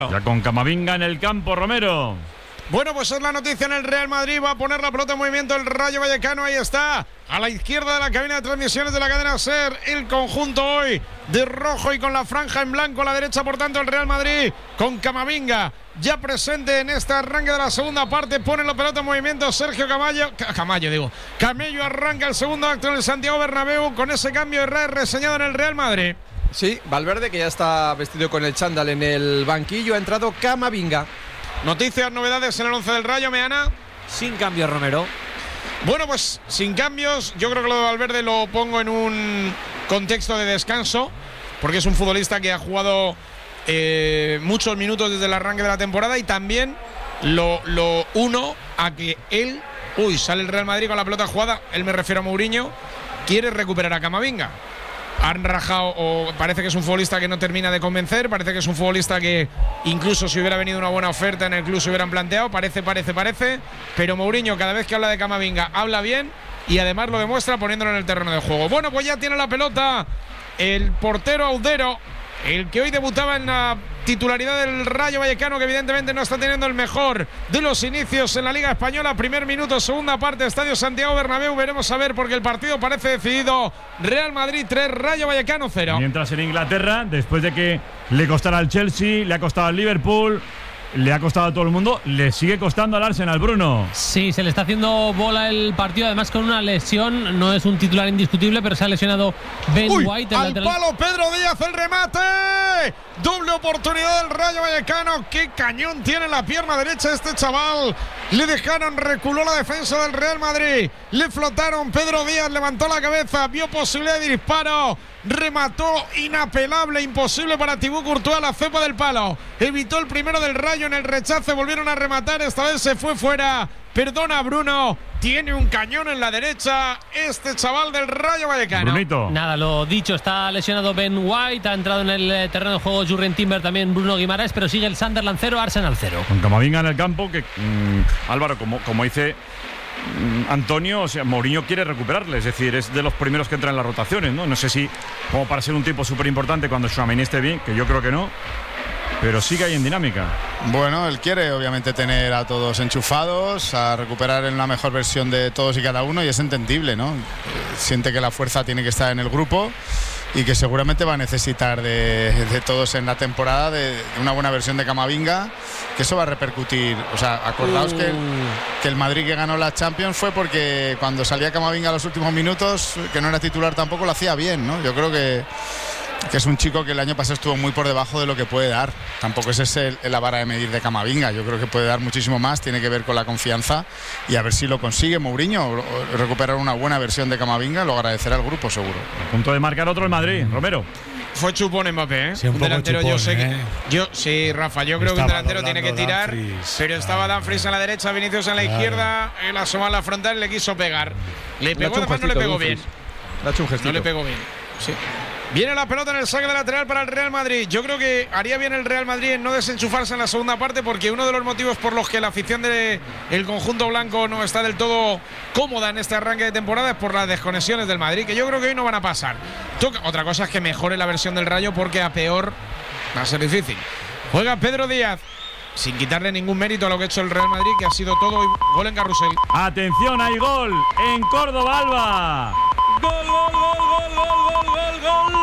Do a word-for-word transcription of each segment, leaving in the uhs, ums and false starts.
Ya con Camavinga en el campo, Romero. Bueno, pues es la noticia en el Real Madrid. Va a poner la pelota en movimiento el Rayo Vallecano. Ahí está, a la izquierda de la cabina de transmisiones de la cadena SER. El conjunto hoy de rojo y con la franja en blanco a la derecha, por tanto, el Real Madrid con Camavinga ya presente en este arranque de la segunda parte. Pone la pelota en movimiento Sergio Camayo. Camayo, digo. Camello arranca el segundo acto en el Santiago Bernabéu con ese cambio de red reseñado en el Real Madrid. Sí, Valverde, que ya está vestido con el chándal en el banquillo. Ha entrado Camavinga. Noticias, novedades en el once del Rayo, Meana. Sin cambios, Romero. Bueno, pues sin cambios. Yo creo que lo de Valverde lo pongo en un contexto de descanso, porque es un futbolista que ha jugado eh, muchos minutos desde el arranque de la temporada, y también lo, lo uno a que él, uy, sale el Real Madrid con la pelota jugada, él me refiero a Mourinho, quiere recuperar a Camavinga. Han rajado, o parece que es un futbolista que no termina de convencer, parece que es un futbolista que incluso si hubiera venido una buena oferta en el club se hubieran planteado, parece, parece, parece, pero Mourinho cada vez que habla de Camavinga habla bien y además lo demuestra poniéndolo en el terreno de juego. Bueno, pues ya tiene la pelota el portero Audero, el que hoy debutaba en la titularidad del Rayo Vallecano, que evidentemente no está teniendo el mejor de los inicios en la Liga Española. Primer minuto, segunda parte, Estadio Santiago Bernabéu. Veremos a ver, porque el partido parece decidido. Real Madrid tres, Rayo Vallecano cero. Mientras en Inglaterra, después de que le costara al Chelsea, le ha costado al Liverpool, le ha costado a todo el mundo, le sigue costando al Arsenal, Bruno. Sí, se le está haciendo bola el partido, además con una lesión. No es un titular indiscutible, pero se ha lesionado Ben Uy, White. El al lateral. palo Pedro Díaz, el remate. Doble oportunidad del Rayo Vallecano. Qué cañón tiene la pierna derecha este chaval. Le dejaron, reculó la defensa del Real Madrid. Le flotaron, Pedro Díaz levantó la cabeza, vio posibilidad de disparo, remató, inapelable, imposible para Thibaut Courtois, la cepa del palo. Evitó el primero del Rayo en el rechace, volvieron a rematar, esta vez se fue fuera. Perdona, Bruno, tiene un cañón en la derecha este chaval del Rayo Vallecano. Brunito. Nada, lo dicho, está lesionado Ben White, ha entrado en el terreno de juego Jurrien Timber, también Bruno Guimaraes, pero sigue el Sunderland cero, Arsenal cero. Con Camavinga en el campo, que mmm, Álvaro, como, como dice mmm, Antonio, o sea, Mourinho quiere recuperarle, es decir, es de los primeros que entran en las rotaciones, ¿no? No sé si como para ser un tipo súper importante cuando Tchouaméni esté bien, que yo creo que no, pero sigue ahí en dinámica. Bueno, él quiere obviamente tener a todos enchufados, a recuperar en la mejor versión de todos y cada uno, y es entendible, ¿no? Siente que la fuerza tiene que estar en el grupo y que seguramente va a necesitar de, de todos en la temporada, de, de una buena versión de Camavinga, que eso va a repercutir. O sea, acordaos uh. que, el, que el Madrid que ganó la Champions fue porque cuando salía Camavinga a los últimos minutos, que no era titular tampoco, lo hacía bien, ¿no? Yo creo que que es un chico que el año pasado estuvo muy por debajo de lo que puede dar. Tampoco es ese la vara de medir de Camavinga. Yo creo que puede dar muchísimo más, tiene que ver con la confianza, y a ver si lo consigue Mourinho, recuperar una buena versión de Camavinga, lo agradecerá al grupo seguro. A punto de marcar otro el Madrid, Romero. Fue chupón Mbappé, ¿eh? Sí, un, un delantero, chupón, yo sé que. ¿eh? Yo, sí, Rafa, yo creo estaba que un delantero tiene que tirar. Dumfries, pero estaba Dumfries en la derecha, Vinicius en la claro. izquierda, él asomó a la frontal y le quiso pegar. Le pegó, le además no le pegó Dumfries. bien. Le ha hecho un gestito. No le pegó bien. Sí. Viene la pelota en el saque de lateral para el Real Madrid. Yo creo que haría bien el Real Madrid en no desenchufarse en la segunda parte, porque uno de los motivos por los que la afición del conjunto blanco no está del todo cómoda en este arranque de temporada es por las desconexiones del Madrid, que yo creo que hoy no van a pasar. Otra cosa es que mejore la versión del Rayo, porque a peor va a ser difícil. Juega Pedro Díaz, sin quitarle ningún mérito a lo que ha hecho el Real Madrid, que ha sido todo gol en carrusel. Atención, hay gol en Córdoba, Alba. Gol, gol, gol, gol, gol, gol, gol,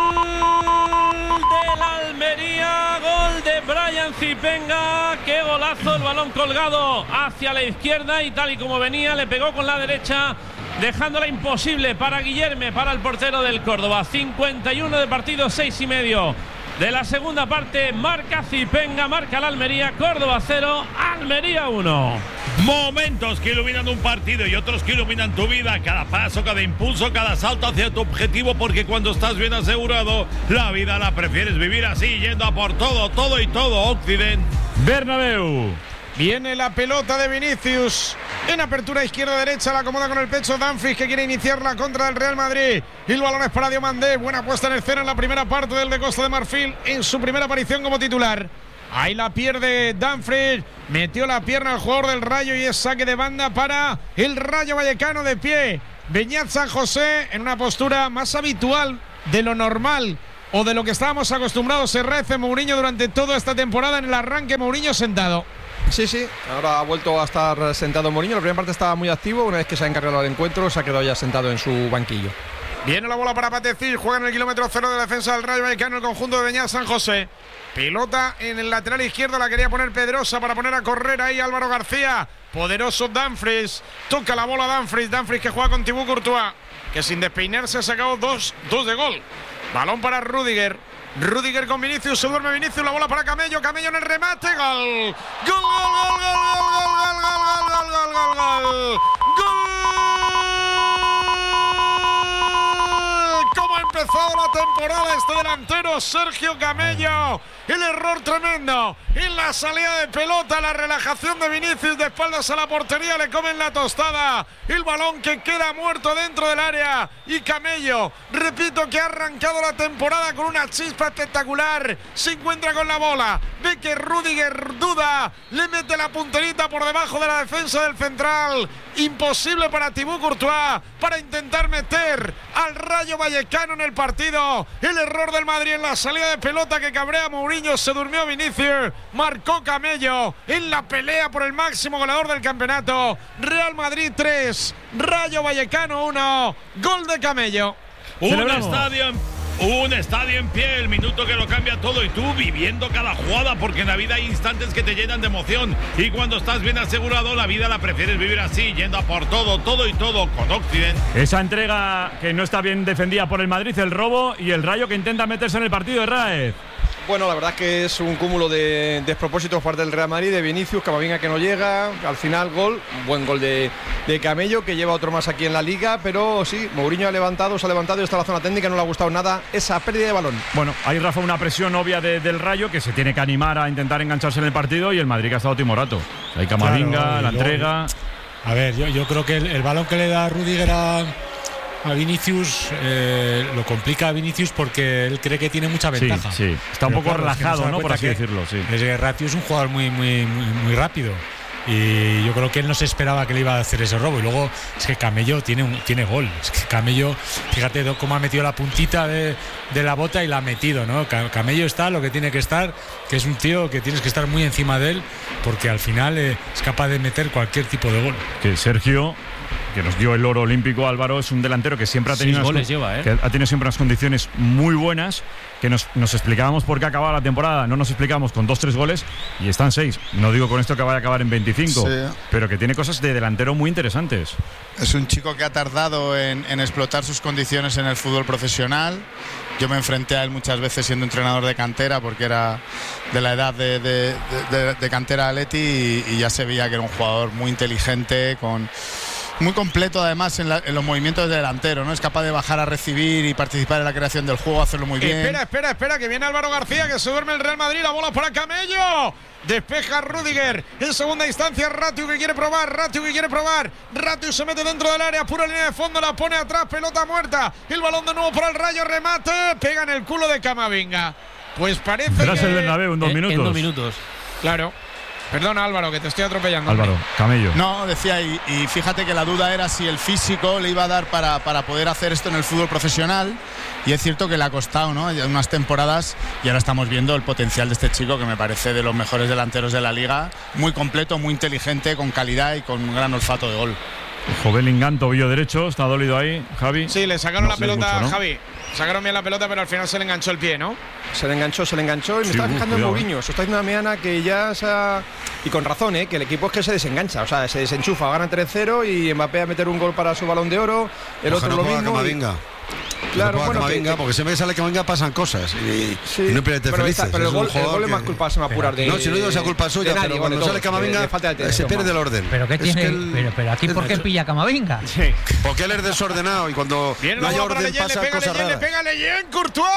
gol del Almería, gol de Brian Zipenga. Qué golazo, el balón colgado hacia la izquierda y tal y como venía le pegó con la derecha, dejándola imposible para Guillerme, para el portero del Córdoba. cincuenta y uno de partido, seis y medio de la segunda parte. Marca Zipenga, marca la Almería. Córdoba cero, Almería uno. Momentos que iluminan un partido y otros que iluminan tu vida. Cada paso, cada impulso, cada salto hacia tu objetivo, porque cuando estás bien asegurado, la vida la prefieres vivir así, yendo a por todo, todo y todo. Occident Bernabéu. Viene la pelota de Vinicius en apertura izquierda-derecha, la acomoda con el pecho Dumfries, que quiere iniciar la contra del Real Madrid. Y el balón es para Diomandé. Buena puesta en escena en la primera parte del de Costa de Marfil en su primera aparición como titular. Ahí la pierde Dumfries, metió la pierna al jugador del Rayo y es saque de banda para el Rayo Vallecano. De pie Beñat San José en una postura más habitual de lo normal o de lo que estábamos acostumbrados Herrera y Mourinho durante toda esta temporada? En el arranque, Mourinho sentado. Sí, sí, ahora ha vuelto a estar sentado Mourinho. La primera parte estaba muy activo, una vez que se ha encargado del encuentro se ha quedado ya sentado en su banquillo. Viene la bola para Patecil, juega en el kilómetro cero de la defensa del Rayo Vallecano el conjunto de Beñat San José. Pilota en el lateral izquierdo, la quería poner Pedrosa para poner a correr ahí Álvaro García. Poderoso Dumfries, toca la bola Dumfries, Dumfries que juega con Thibaut Courtois, que sin despeinarse ha sacado dos, dos de gol. Balón para Rüdiger. Rüdiger con Vinicius, se duerme Vinicius, la bola para Camello, Camello en el remate, gol. Gol, gol, gol, gol, gol, gol, gol, gol, gol, gol, gol. ¿Cómo ha empezado la temporada este delantero Sergio Camello? El error tremendo en la salida de pelota, la relajación de Vinicius de espaldas a la portería, le comen la tostada, el balón que queda muerto dentro del área y Camello, repito, que ha arrancado la temporada con una chispa espectacular, se encuentra con la bola, ve que Rüdiger duda, le mete la punterita por debajo de la defensa del central, imposible para Thibaut Courtois para intentar meter al Rayo Vallecano en el partido, el error del Madrid en la salida de pelota que cabrea a Mourinho. Se durmió Vinicius, marcó Camello en la pelea por el máximo goleador del campeonato. Real Madrid tres, Rayo Vallecano uno, gol de Camello. Un estadio, un estadio en pie, el minuto que lo cambia todo y tú viviendo cada jugada, porque en la vida hay instantes que te llenan de emoción y cuando estás bien asegurado la vida la prefieres vivir así, yendo a por todo, todo y todo con Occident. Esa entrega que no está bien defendida por el Madrid, el robo y el Rayo que intenta meterse en el partido de Raez. Bueno, la verdad es que es un cúmulo de despropósitos por parte del Real Madrid, de Vinicius, Camavinga que no llega, al final gol, un buen gol de, de Camello, que lleva otro más aquí en la Liga, pero sí, Mourinho ha levantado, se ha levantado y está en la zona técnica, no le ha gustado nada esa pérdida de balón. Bueno, hay, Rafa, una presión obvia de, del Rayo que se tiene que animar a intentar engancharse en el partido y el Madrid que ha estado timorato. Hay Camavinga, claro, la yo, entrega… A ver, yo, yo creo que el, el balón que le da Rüdiger a… a Vinicius eh, lo complica a Vinicius porque él cree que tiene mucha ventaja. Sí, sí. Está un Pero poco claro, relajado, es que no, ¿no? Por así decirlo. Sí. Es que Ratio es un jugador muy, muy, muy, muy rápido. Y yo creo que él no se esperaba que le iba a hacer ese robo. Y luego es que Camello tiene, un, tiene gol. Es que Camello, fíjate cómo ha metido la puntita de, de la bota y la ha metido, ¿no? Camello está lo que tiene que estar, que es un tío que tienes que estar muy encima de él, porque al final eh, es capaz de meter cualquier tipo de gol. Que Sergio, que nos dio el oro olímpico, Álvaro, es un delantero que siempre ha tenido, goles lleva, ¿eh? que ha tenido siempre unas condiciones muy buenas, que nos, nos explicábamos por qué acababa la temporada, no nos explicamos con dos, tres goles y están seis. No digo con esto que vaya a acabar en veinticinco, sí, pero que tiene cosas de delantero muy interesantes. Es un chico que ha tardado en, en explotar sus condiciones en el fútbol profesional. Yo me enfrenté a él muchas veces siendo entrenador de cantera, porque era de la edad de, de, de, de cantera Atleti, y, y ya se veía que era un jugador muy inteligente, con muy completo además en, la, en los movimientos de delantero, ¿no? Es capaz de bajar a recibir y participar en la creación del juego, hacerlo muy bien. Espera, espera, espera, que viene Álvaro García, que se duerme el Real Madrid, la bola para Camello. Despeja Rüdiger, en segunda instancia Ratiu que quiere probar, Ratiu que quiere probar, Ratiu se mete dentro del área, pura línea de fondo, la pone atrás, pelota muerta, el balón de nuevo para el Rayo, remate, pega en el culo de Camavinga. Pues parece Tras que… el Bernabéu en dos en, minutos. En dos minutos. Claro. Perdona, Álvaro, que te estoy atropellando. Álvaro, Camello. No, decía, y, y fíjate que la duda era si el físico le iba a dar para, para poder hacer esto en el fútbol profesional. Y es cierto que le ha costado, ¿no? Ya unas temporadas, y ahora estamos viendo el potencial de este chico, que me parece de los mejores delanteros de la liga. Muy completo, muy inteligente, con calidad y con un gran olfato de gol. Jovelingán, tobillo derecho, está dolido ahí, Javi. Sí, le sacaron no la sé pelota, mucho, ¿no? Javi. Sacaron bien la pelota, pero al final se le enganchó el pie, ¿no? Se le enganchó, se le enganchó y me Sí, estaba uh, fijando en cuidado, Mourinho. Se está diciendo a Meana que ya se ha… Y con razón, ¿eh? Que el equipo es que se desengancha, o sea, se desenchufa, gana tres cero y Mbappé a meter un gol para su Balón de Oro, el Ojalá otro lo no mismo. Camavinga. Claro, no bueno, Camavinga, que, porque siempre que sale Camavinga pasan cosas y, sí, y no pierdes pero, felices. esta, pero el, gol, el gol es más culpa, se me apurar de… No, si no digo esa culpa suya, nadie, pero vale, cuando todo, sale Camavinga de falta de se pierde el orden. Pero qué Es tiene, que el, pero, pero aquí, ¿por qué pilla Camavinga? Sí. Porque él es desordenado y cuando Viene no hay la bola para orden Leyen, le pasan pega cosas Leyen, le raras. pega Leyen, Courtois,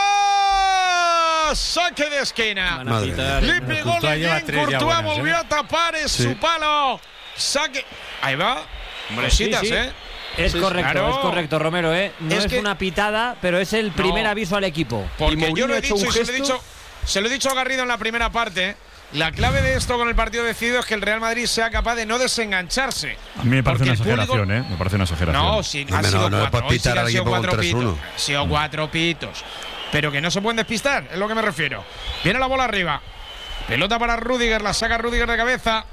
saque de esquina. Madre mía. Le pegó Courtois lleva Leyen, tres ya Courtois buenas, volvió ¿eh? a tapar, es Sí. su palo. Saque. Ahí va. Sí, Cositas, sí. ¿eh? Es Sí, correcto, claro. es correcto, Romero, ¿eh? No Es es, que- una pitada, pero es el primer No. aviso al equipo. Porque Y Mourinho yo lo ha he hecho dicho un y se lo he gesto. dicho, se lo he dicho a Garrido en la primera parte. La clave de esto con el partido decidido es que el Real Madrid sea capaz de no desengancharse. A mí me parece Porque una el público- exageración, ¿eh? Me parece una exageración. No, sí, No, han no, sido no, cuatro. para Hoy sí que pitar han al sido equipo con cuatro tres uno. pitos. Han sido cuatro pitos. pero que no se pueden despistar, es lo que me refiero. Viene la bola arriba. Pelota para Rüdiger, la saca Rüdiger de cabeza.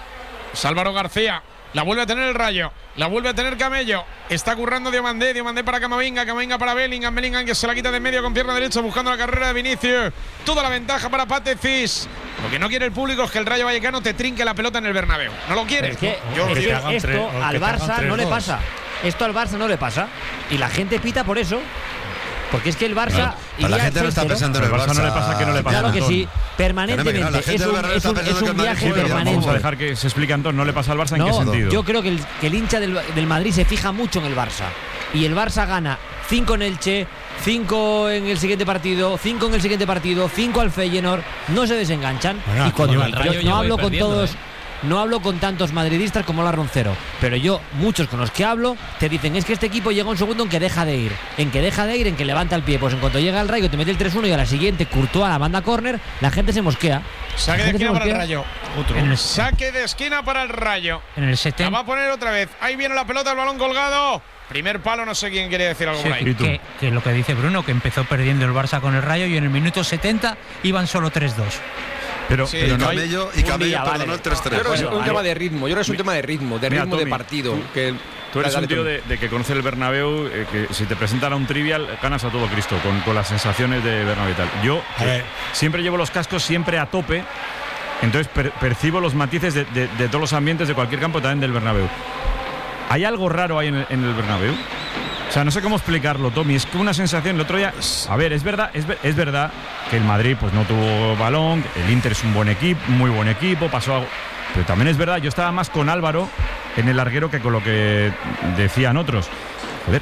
Es Álvaro García. La vuelve a tener el Rayo. La vuelve a tener Camello. Está currando Diomandé. Diomandé para Camavinga. Camavinga para Bellingham. Bellingham que se la quita de medio con pierna derecha buscando la carrera de Vinicius. Toda la ventaja para Pate Cis. Lo que no quiere el público es que el Rayo Vallecano te trinque la pelota en el Bernabéu. No lo quiere. Es que, Yo es lo que quiero. esto al Barça no le pasa. Esto al Barça no le pasa. Y la gente pita por eso. Porque es que el Barça. Claro. Pero la gente no está pensando en el Barça. No le pasa que no le pasa. Claro que sí, permanentemente. No, la gente es del un, Bernabéu es está un, pensando es que un el Madrid viaje sí, pero permanente. Vamos a dejar que se explique, Antón. ¿No le pasa al Barça? ¿En No, qué sentido? yo creo que el, que el hincha del, del Madrid se fija mucho en el Barça. Y el Barça gana cinco en Elche, cinco en el siguiente partido, cinco en el siguiente partido, cinco al Feyenoord. No se desenganchan. Bueno, y cuando el Rayo yo ya no voy hablo con perdiendo, todos. ¿eh? No hablo con tantos madridistas como la Roncero, pero yo, muchos con los que hablo, te dicen es que este equipo llega un segundo en que deja de ir, en que deja de ir, en que levanta el pie. Pues en cuanto llega el Rayo te mete el tres uno y a la siguiente Courtois a la banda córner, la gente se mosquea. Saque de La gente se esquina para el mosquea. Rayo. En el, Saque de esquina para el Rayo. en el La va setenta. a poner otra vez. Ahí viene la pelota, el balón colgado. Primer palo, no sé quién quiere decir algo Sí, por ahí. ¿Y tú? que, que lo que dice Bruno, que empezó perdiendo el Barça con el Rayo y en el minuto setenta iban solo tres dos. Pero, Sí, pero Y no hay. Camello, y Un Camello día, perdonó vale. el tres tres. Yo creo que es Bueno, un vale. tema de ritmo. Yo creo que es un tema de ritmo, de Mira, ritmo de Tommy, partido. Que, Tú eres Dale, un tío Tommy. de, de que conoce el Bernabéu, eh, que si te presentan a un trivial ganas a todo Cristo con, con las sensaciones de Bernabéu y tal. Yo A eh, ver. siempre llevo los cascos siempre a tope, entonces per- percibo los matices de, de- de todos los ambientes de cualquier campo, también del Bernabéu. ¿Hay algo raro ahí en el, en el Bernabéu? O sea, no sé cómo explicarlo, Tommy. Es que una sensación el otro día. A ver, es verdad, es, ver- es verdad que el Madrid pues no tuvo balón, el Inter es un buen equipo, muy buen equipo, pasó algo. Pero también es verdad, yo estaba más con Álvaro en el larguero que con lo que decían otros. Joder,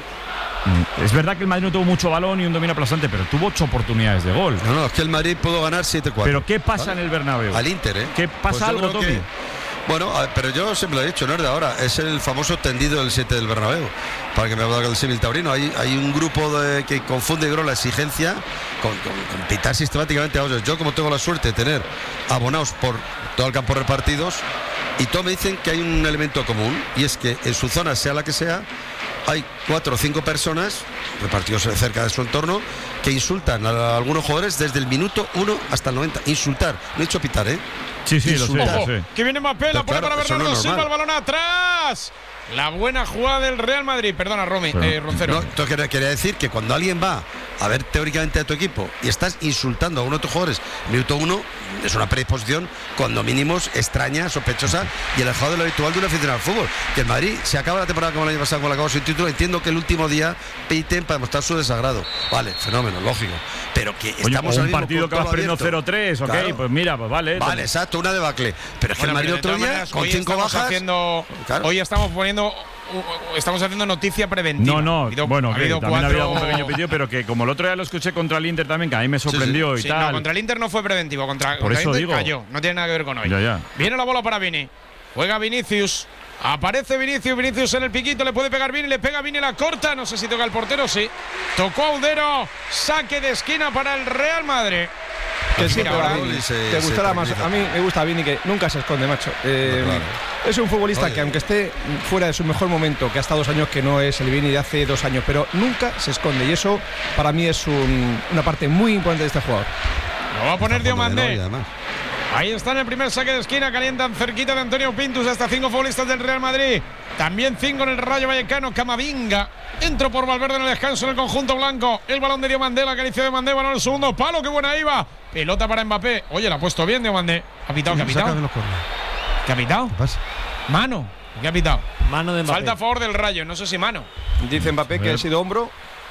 mm, es verdad que el Madrid no tuvo mucho balón y un dominio aplastante, pero tuvo ocho oportunidades de gol. No, no, es que el Madrid pudo ganar siete cuatro. Pero ¿qué pasa en el Bernabéu? Al Inter, ¿eh? ¿Qué pasa Pues yo algo, creo Tommy? que- Bueno, a- pero yo siempre lo he dicho, no es de ahora, es el famoso tendido del siete del Bernabéu. Para que me haga el símil taurino, hay, hay un grupo de, que confunde, creo, la exigencia con, con- con pitar sistemáticamente a otros. Yo, como tengo la suerte de tener abonados por todo el campo repartidos, y todos me dicen que hay un elemento común, y es que en su zona, sea la que sea, hay cuatro o cinco personas repartidos cerca de su entorno que insultan a algunos jugadores desde el minuto uno hasta el noventa. Insultar, no he dicho pitar, ¿eh? Sí, sí, lo sé, Insultar. lo Ojo, sé. que viene Mbappé, la Pero pone claro, para eso no Bernardo es Silva, el normal. balón atrás. La buena jugada del Real Madrid. Perdona, Romy, Pero- eh, Roncero. No, entonces quería, quería decir que cuando alguien va a ver teóricamente a tu equipo y estás insultando a uno de tus jugadores, minuto uno, es una predisposición cuando mínimos extraña, sospechosa y alejado de lo habitual de un aficionado al fútbol. Que el Madrid se acaba la temporada como el año pasado, como la acabó sin título. Entiendo que el último día piten para demostrar su desagrado. Vale, fenómeno, lógico. Pero que Oye, estamos o ahora un mismo partido con que vas todo perdiendo abierto. cero tres, ok, Claro. pues mira, pues vale. Vale, exacto, una debacle. Pero es que Bueno, el Madrid pero de otro todas día, maneras, con hoy cinco estamos bajas. haciendo, Claro. hoy estamos poniendo, estamos haciendo noticia preventiva. No, no, Ha habido- bueno, ha ok, habido también ha habido cuatro- algún pequeño pedido, pero que como el otro día lo escuché contra el Inter también, que a mí me sorprendió Sí, y no, tal. contra el Inter no fue preventivo, contra, Por contra eso el Inter digo. cayó. No tiene nada que ver con hoy. Ya, ya. Viene la bola para Vini. Juega Vinicius. Aparece Vinicius, Vinicius en el piquito, le puede pegar Vini, le pega Vini, la corta, no sé si toca el portero, sí. Tocó a Udero, saque de esquina para el Real Madrid. Que sí, Mira, pero ahora a Vini y se- te se gustará más. tranquiliza. A mí me gusta Vini, que nunca se esconde, macho. Eh, No, claro. Es un futbolista Oye. que, aunque esté fuera de su mejor momento, que ha estado dos años, que no es el Vini de hace dos años, pero nunca se esconde. Y eso, para mí, es un- una parte muy importante de este jugador. Lo va a poner Diomandé. Además. Ahí está en el primer saque de esquina, calientan cerquita de Antonio Pintus, hasta cinco futbolistas del Real Madrid. También cinco en el Rayo Vallecano, Camavinga. Entró por Valverde en el descanso en el conjunto blanco. El balón de Diomandé, la acaricia de Diomandé, balón al segundo palo, qué buena iba. Pelota para Mbappé. Oye, la ha puesto bien Diomandé. ¿Ha pitado? ¿Qué ha pitado? Saca de los córneres. ¿Qué ha pitado? ¿Qué pasa? Mano. ¿Qué ha pitado? Mano de Mbappé. Falta a favor del Rayo, no sé si mano. Dice Mbappé que ver. ha sido hombro.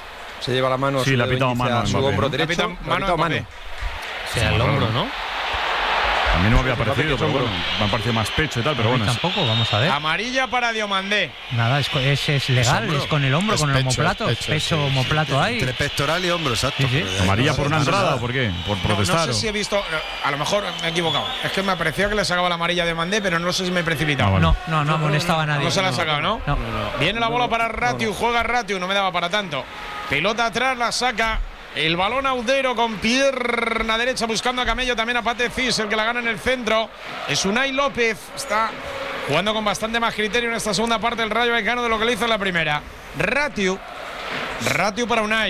Se lleva la mano a Sí, su le ha dedo pitado índice mano a a su Mbappé, hombro ¿no? derecho. Le ha pitado le ha mano a pitado Mbappé. Sea el hombro, ¿no? A mí no me había Mbappé, parecido, que es pero hombro. bueno, me ha parecido más pecho y tal, pero A mí bueno. es- tampoco, vamos a ver. Amarilla para Diomandé. Nada, es, co- es, es legal, hombro. es con el hombro, Es con el pecho, homoplato. es pecho, Pecho, sí, sí. homoplato ahí. Entre pectoral y hombro, exacto. Sí, sí. Pero, eh, ¿Amarilla no por una pasa entrada nada. o por qué? ¿Por No, protestar? no sé o- si he visto, a lo mejor me he equivocado. Es que me parecía que le sacaba la amarilla de Mandé, pero no sé si me he precipitado. Ah, vale. No, no, no amonestaba a nadie. No se la ha sacado, ¿no? No. Viene la bola para Ratiu, juega Ratiu, no me daba para tanto. Pelota atrás, la saca. El balón a Udero con pierna derecha buscando a Camello, también a Pate Cis, el que la gana en el centro. Es Unai López, está jugando con bastante más criterio en esta segunda parte del Rayo Vallecano de lo que le hizo en la primera. Ratiu, Ratiu para Unai.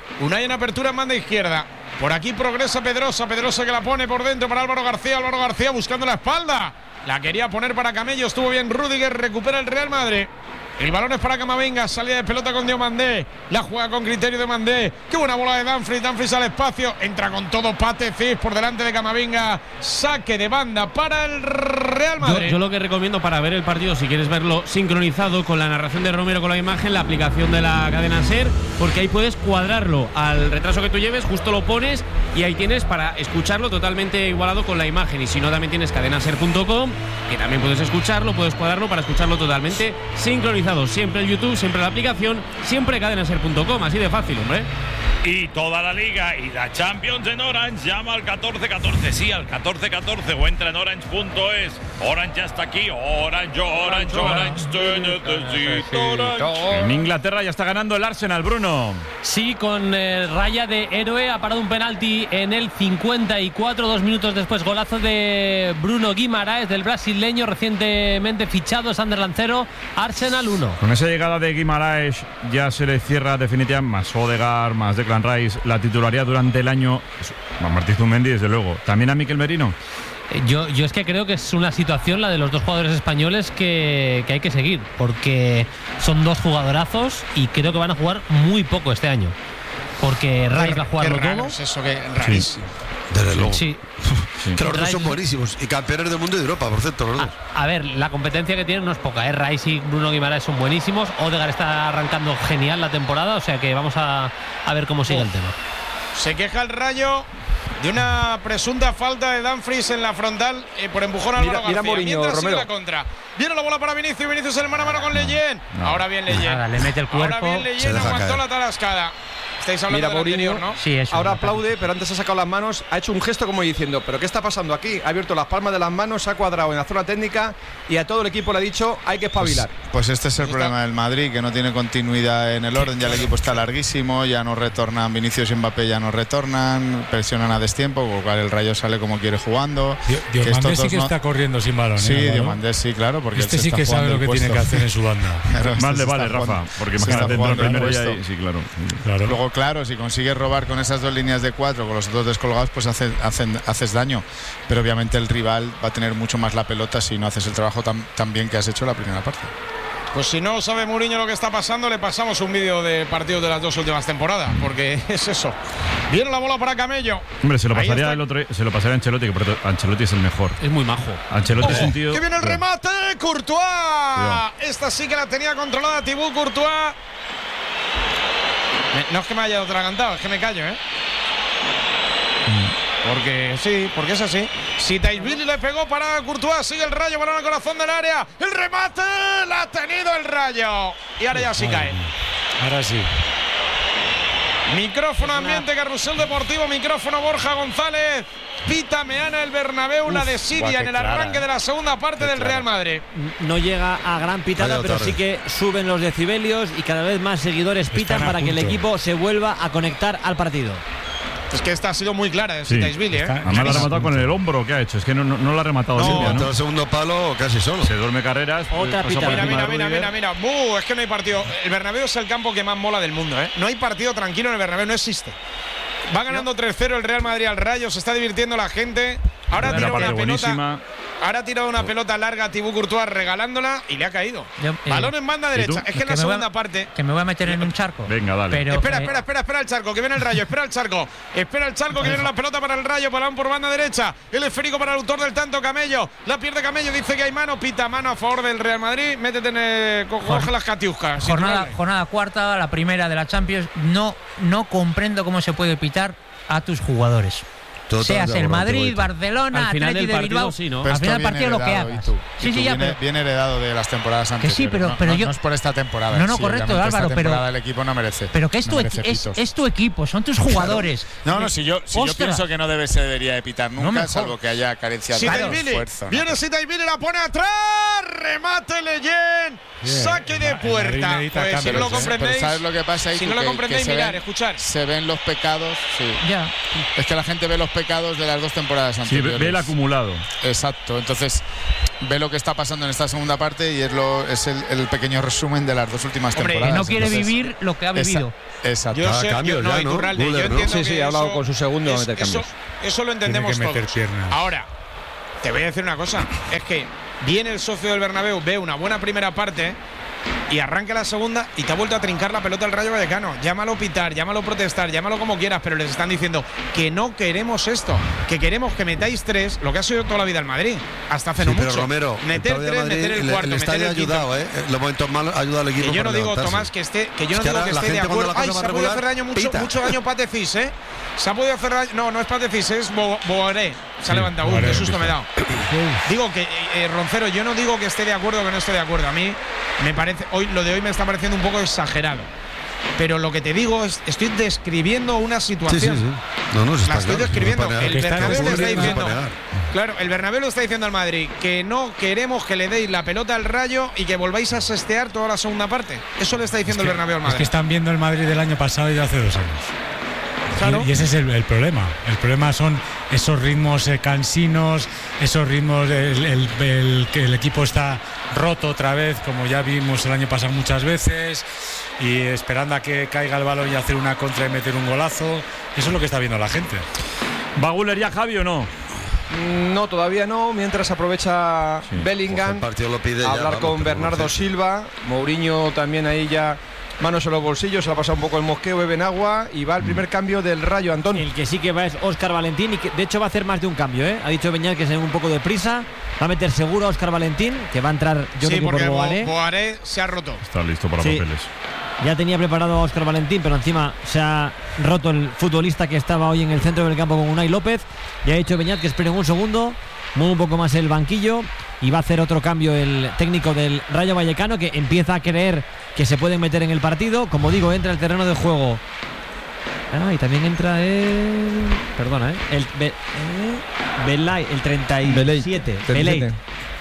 Unai en apertura en banda izquierda. Por aquí progresa Pedrosa. Pedrosa que la pone por dentro para Álvaro García. Álvaro García buscando la espalda. La quería poner para Camello. Estuvo bien Rüdiger. Recupera el Real Madrid. El balón es para Camavinga, salida de pelota con Diomandé, la juega con criterio de Mandé. Qué buena bola de Dumfries, Dumfries al espacio, entra con todo Pate Cis por delante de Camavinga, saque de banda para el Real Madrid. Yo, yo lo que recomiendo para ver el partido, si quieres verlo sincronizado con la narración de Romero con la imagen, la aplicación de la cadena SER, porque ahí puedes cuadrarlo al retraso que tú lleves, justo lo pones y ahí tienes para escucharlo totalmente igualado con la imagen. Y si no, también tienes cadenaser punto com, que también puedes escucharlo, puedes cuadrarlo para escucharlo totalmente sincronizado. Siempre el YouTube, siempre la aplicación, siempre cadenaser punto com, así de fácil, hombre. Y toda la Liga y la Champions en Orange, llama al catorce catorce, sí, al catorce catorce o entra en orange punto es. Orange ya está aquí, Orange, Orange, Orange, te necesito, Orange. En Inglaterra ya está ganando el Arsenal, Bruno. Sí, con eh, raya de héroe, ha parado un penalti en el cincuenta y cuatro, dos minutos después, golazo de Bruno Guimaraes, del brasileño recientemente fichado, Sunderland cero, Arsenal uno. Con esa llegada de Guimaraes ya se le cierra definitivamente, más Odegaard, más Declan Rice, la titularidad durante el año. A Martí Zumendi, desde luego. ¿También a Mikel Merino? Yo, yo es que creo que es una situación, la de los dos jugadores españoles, que, que hay que seguir, porque son dos jugadorazos y creo que van a jugar muy poco este año. Porque Rice va a jugarlo todo. Es eso que rarísimo. Desde luego. Sí. Sí. Que los dos son buenísimos y campeones del mundo y de Europa, por cierto, los dos. A, a ver, la competencia que tienen no es poca, ¿eh? Rice y Bruno Guimaraes son buenísimos. Odegaard está arrancando genial la temporada, o sea que vamos a, a ver cómo sigue Uf. el tema. Se queja el Rayo de una presunta falta de Dumfries en la frontal eh, por empujón a Mira- Álvaro mira García. Mourinho, Mientras sigue Romero. la contra. Viene la bola para Vinicius, Vinicius en el mano a mano con Leyen. no. Ahora bien Leyen. Nada, le mete el Ahora cuerpo. bien Se Leyen, deja aguantó caer. la tarascada. Estáis hablando Mira, del Mourinho, anterior, ¿no? Sí, eso. Ahora me parece. aplaude, pero antes ha sacado las manos, ha hecho un gesto como diciendo, ¿pero qué está pasando aquí? Ha abierto las palmas de las manos, se ha cuadrado en la zona técnica y a todo el equipo le ha dicho, hay que espabilar. Pues este es el problema del Madrid, que no tiene continuidad en el orden, ya el equipo está larguísimo, ya no retornan, Vinicius y Mbappé ya no retornan, presionan a destiempo, con lo cual el Rayo sale como quiere jugando. Dio- Que Diomandé estos sí dos que no- está corriendo sin balón. Sí, ¿eh, Álvaro? Diomandé sí, claro, porque Este él se sí está que sabe jugando lo que el tiene que puesto. hacer en su banda. Claro, este Más le se vale, está Rafa, jugando- porque se está imagínate dentro del jugando el primero ya. puesto. Sí, claro. Claro. Luego, claro, si consigues robar con esas dos líneas de cuatro, con los dos descolgados, pues hace- hacen- haces daño. Pero obviamente el rival va a tener mucho más la pelota si no haces el trabajo tan, tan bien que has hecho la primera parte. Pues si no sabe Mourinho lo que está pasando, le pasamos un vídeo de partidos de las dos últimas temporadas, porque es eso. Viene la bola para Camello. Hombre, se lo Ahí pasaría está. el otro, se lo pasaría a Ancelotti, que por cierto, Ancelotti es el mejor. Es muy majo. Ancelotti es un tío. ¡Que viene el remate! ¡Courtois! Cuidado. Esta sí que la tenía controlada Thibaut Courtois. Me- no es que me haya atragantado, es que me callo, ¿eh? Porque sí, porque es así. Si Taisvili le pegó para Courtois, sigue el Rayo, balón al corazón del área. ¡El remate! ¡La ha tenido el Rayo! Y ahora ya sí cae. Ahora sí. Micrófono ambiente, Carrusel Deportivo, micrófono Borja González. Pita Meana el Bernabéu, la de Siria guau, qué en el clara, arranque eh. de la segunda parte del Real Madrid. No llega a gran pitada, Vaya pero tarde. sí que suben los decibelios y cada vez más seguidores pitan Están a para que el punto. equipo se vuelva a conectar al partido. Es que esta ha sido muy clara de Sí. Taisvili, ¿eh? Está- Además la ha rematado con el hombro que ha hecho. Es que no, no, no la ha rematado No, Silvia, hasta ¿no? el segundo palo casi solo. Se duerme carreras. Otra pasa pita. por Mira, encima mira, de mira, Rüdiger. mira, mira. ¡Buh! Es que no hay partido. El Bernabéu es el campo que más mola del mundo, ¿eh? No hay partido tranquilo en el Bernabéu, no existe. Va ganando tres cero el Real Madrid al Rayo, se está divirtiendo la gente. Ahora Primera tira una parte pelota. buenísima. Ahora ha tirado una pelota larga a Thibaut Courtois regalándola y le ha caído. Yo, eh, Balón en banda ¿y tú? derecha. Es que en la me voy a- segunda parte. Que me voy a meter en un charco. Venga, dale. Pero, Espera, eh, espera, espera, espera el charco, que viene el Rayo, espera el charco. Espera el charco, que viene la pelota para el Rayo, balón por banda derecha. El esférico para el autor del tanto, Camello. La pierde Camello, dice que hay mano, pita mano a favor del Real Madrid. Métete en el, co- Jor- coge las catiuscas. sin jornada, problema. jornada cuarta, la primera de la Champions. No, no comprendo cómo se puede pitar a tus jugadores. Totalmente Seas de el acuerdo, Madrid, Boito. Barcelona, Al final Atleti del de partido, Bilbao. sí, ¿no? Pero Al esto final del viene partido lo que heredado, hagas. y tú- Sí, y sí, tú ya, viene, pero- viene heredado de las temporadas Que anteriores. sí, pero- no, pero no- yo- no es por esta temporada. No, no, sí, correcto, obviamente Álvaro, esta pero- temporada el equipo no merece. Pero que es no tu, merece equi- es, pitos. es tu equipo, son tus jugadores. No, no, si yo, si yo Ostras. pienso que no debe se debería de pitar nunca, No me salvo jodas. que haya carencia de Sitaivili, esfuerzo. ¿no? viene Sitaivili, la pone atrás, remate Leyen, Bien. saque de El Madrid puerta. necesita Pues si cambios, no lo ¿eh? Pero comprendéis, ¿sabes lo que pasa ahí? si tú? no lo Que- comprendéis, que se mirar, ven- escuchar. Se ven los pecados, sí. Ya. Es que la gente ve los pecados de las dos temporadas Sí, anteriores. ve, ve el acumulado. Exacto, entonces ve lo que está pasando en esta segunda parte y es, lo, es el, el pequeño resumen de las dos últimas Hombre, temporadas. no quiere Entonces, vivir lo que ha vivido. Exacto. Yo Ah, sé, cambios yo, no, ya, ¿no? Iturralde, yo Guller, ¿no? entiendo Sí, sí, que ha hablado eso- con su segundo, va a es- meter eso, cambios. eso lo entendemos Tiene que meter todos. piernas. Ahora, te voy a decir una cosa, es que viene el socio del Bernabéu, ve una buena primera parte y arranca la segunda y te ha vuelto a trincar la pelota el Rayo Vallecano. Llámalo pitar, llámalo protestar, llámalo como quieras, pero les están diciendo que no queremos esto, que queremos que metáis tres, lo que ha sido toda la vida el Madrid, hasta hace Sí, no pero mucho. Romero, meter el Madrid tres, meter el le- cuarto, le está meter el quinto. ayudado, ¿eh? En los momentos malos ayuda al equipo. Que yo no para digo, levantarse. Tomás, que esté, que yo Es no que digo ahora que la esté de gente cuando acuerdo. la Ay, cosa se va ha podido regular, hacer daño mucho, pita. mucho daño Patefis, ¿eh? Se ha podido hacer daño. No, no es Patefis, es Bo Boaré. Se ha levantado. Uy, Boaré, qué susto sí. me he dado. Digo que, eh, eh, Roncero, yo no digo que esté de acuerdo o que no esté de acuerdo. A mí me parece, hoy lo de hoy me está pareciendo un poco exagerado. Pero lo que te digo es, estoy describiendo una Sí, sí, situación. sí. No, no, se La está estoy claro, describiendo. no se puede El negar. está Bernabéu le está No se puede diciendo. negar. Claro, el Bernabéu le está diciendo al Madrid que no queremos que le deis la pelota al Rayo y que volváis a sestear toda la segunda parte. Eso le está diciendo Es que- el Bernabéu al Es Madrid. que están viendo el Madrid del año pasado y de hace dos años. Claro. Y, y ese es el, el problema. El problema son esos ritmos eh, cansinos, esos ritmos, el, el- el- que el equipo está roto otra vez, como ya vimos el año pasado muchas veces, y esperando a que caiga el balón y hacer una contra y meter un golazo. Eso es lo que está viendo la gente. ¿Va Guller ya, Javi, o no? No, todavía no. Mientras aprovecha Sí, Bellingham Pues el partido lo pide a ya, hablar vamos, con pero Bernardo sí. Silva. Mourinho también ahí ya manos en los bolsillos. Se le ha pasado un poco el mosqueo, beben agua y va el primer cambio del Rayo, Antón. El que sí que va es Óscar Valentín y que de hecho va a hacer más de un cambio, ¿eh? Ha dicho Beñat que se un poco de prisa. Va a meter seguro a Óscar Valentín, que va a entrar yo Sí, creo que porque por Bo- Boaré. Boaré se ha roto. Está listo para Sí. papeles. Ya tenía preparado a Óscar Valentín, pero encima se ha roto el futbolista que estaba hoy en el centro del campo con Unai López. Ya ha dicho Beñat que esperen un segundo, mueve un poco más el banquillo y va a hacer otro cambio el técnico del Rayo Vallecano, que empieza a creer que se pueden meter en el partido. Como digo, entra el terreno de juego. Ah, y también entra el. Perdona, ¿eh? El. Be, eh, Belay, el treinta y siete. Belay.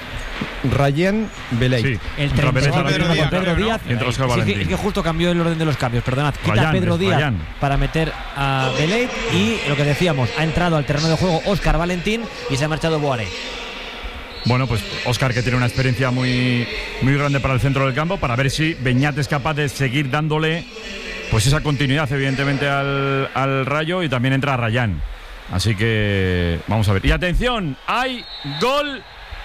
Rayen Belay. Sí. El Entra Belén treinta y siete ahora Pedro mismo. Díaz, Pedro creo, ¿no? Díaz. Y entra Óscar Sí, es que- Valentín. es que justo cambió el orden de los cambios, perdonad. Quita Rayán, a Pedro es Díaz Rayán. para meter a Belay y lo que decíamos, ha entrado al terreno de juego Óscar Valentín y se ha marchado Boaré. Bueno, pues Óscar, que tiene una experiencia muy, muy grande para el centro del campo, para ver si Beñat es capaz de seguir dándole pues esa continuidad, evidentemente, al, al Rayo, y también entra Rayán. Así que vamos a ver. Y atención, hay gol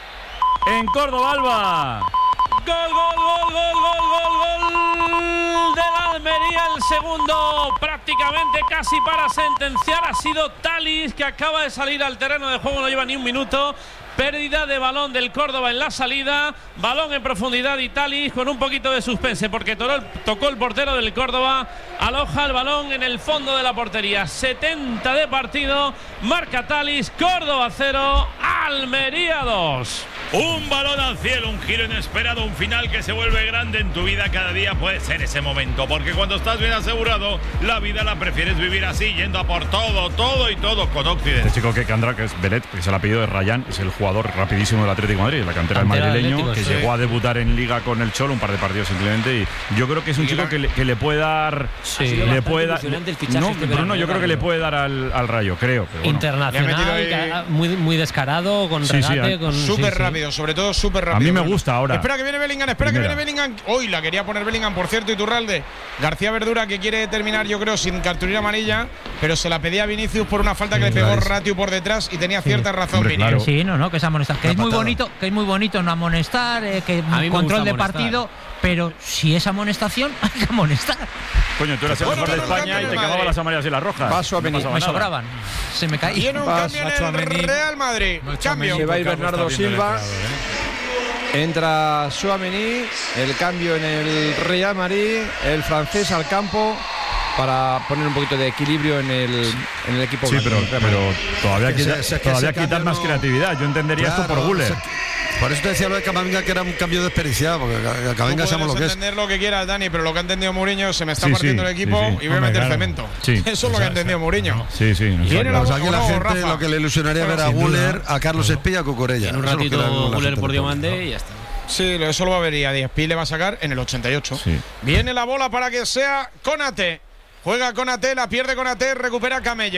en Córdoba, Alba. Gol, gol, gol, gol, gol, gol, gol del Almería, el segundo prácticamente casi para sentenciar. Ha sido Talis, que acaba de salir al terreno de juego, no lleva ni un minuto. Pérdida de balón del Córdoba en la salida, balón en profundidad y Talis con un poquito de suspense porque tocó el portero del Córdoba, aloja el balón en el fondo de la portería. setenta de partido, marca Talis, Córdoba cero, Almería dos. Un balón al cielo, un giro inesperado, un final que se vuelve grande en tu vida. Cada día puede ser ese momento, porque cuando estás bien asegurado, la vida la prefieres vivir así, yendo a por todo, todo y todo con Occidente. Este chico que Candra, que es Belet, que se le ha pedido de Rayán, es el jugador rapidísimo del Atlético de Madrid, la cantera del Cantera madrileño, Atlético, que sí. llegó a debutar en Liga con el Cholo, un par de partidos simplemente, y yo creo que es un chico que le, que le puede dar, Sí. Ha sido le bastante puede dar, ilusionante el fichaje no, este Bruno, verano, yo creo que le Rayo. puede dar al, al Rayo, creo. Pero bueno. Internacional, Le ha metido ahí- que ha- muy, muy descarado, con Sí, sí, regate, ha- con Súper sí, sí. rápido, sobre todo súper rápido. A mí me Bruno. gusta ahora. Espera que viene Bellingham, espera Primera. que viene Bellingham. Hoy la quería poner Bellingham, por cierto, Iturralde. García Verdura, que quiere terminar, yo creo, sin cartulina amarilla, pero se la pedía a Vinicius por una falta que le pegó Ratio por detrás y tenía cierta razón, Hombre, Vini. claro. Sí, no, no, que es amonestar. Que Una es muy patada. bonito, que es muy bonito no amonestar, eh, que A mí me control gusta de amonestar. partido, pero si es amonestación, hay que amonestar. Coño, tú eras el Bueno, mejor de pero España y cambio te en el cagaba Madrid. las amarillas y las rojas. Paso a No venir. pasaba Me nada. sobraban. Se me caía. Viene un Vas, cambio en Nacho el Amení. Real Madrid. Cambio. Se va a ir Carlos Bernardo está viendo Silva. el entrado, ¿eh? Entra Tchouaméni, el cambio en el Real Madrid, el francés al campo para poner un poquito de equilibrio en el, en el equipo. Sí, blanco, pero, el Real Madrid. pero todavía, Es que quita- ese- es que todavía ese quitar cambio más no- creatividad. Yo entendería esto por Claro, Guller. o sea, por eso te decía lo de Camavinga, que era un cambio desperdiciado, porque Tú Camavinga sabemos lo puedes que es. entender lo que quieras, Dani, pero lo que ha entendido Mourinho, se me está Sí, partiendo sí, el equipo sí, sí. y voy a Hombre, meter claro. cemento. Sí. Eso es lo que ha entendido Mourinho. Sí, sí. nos Viene está la Pues claro. aquí la No, gente Rafa. lo que le ilusionaría ver a Sin Guller, duda. a Carlos Espía y a Cucurella. En un Eso es lo que ratito la- la Guller gente por le pone. Diomande y ya está. Sí, lo- eso lo va a ver y a Diezpi le va a sacar en el ochenta y ocho. Sí. Viene la bola para que sea Konate. Juega Konate, la pierde Konate, recupera Camello.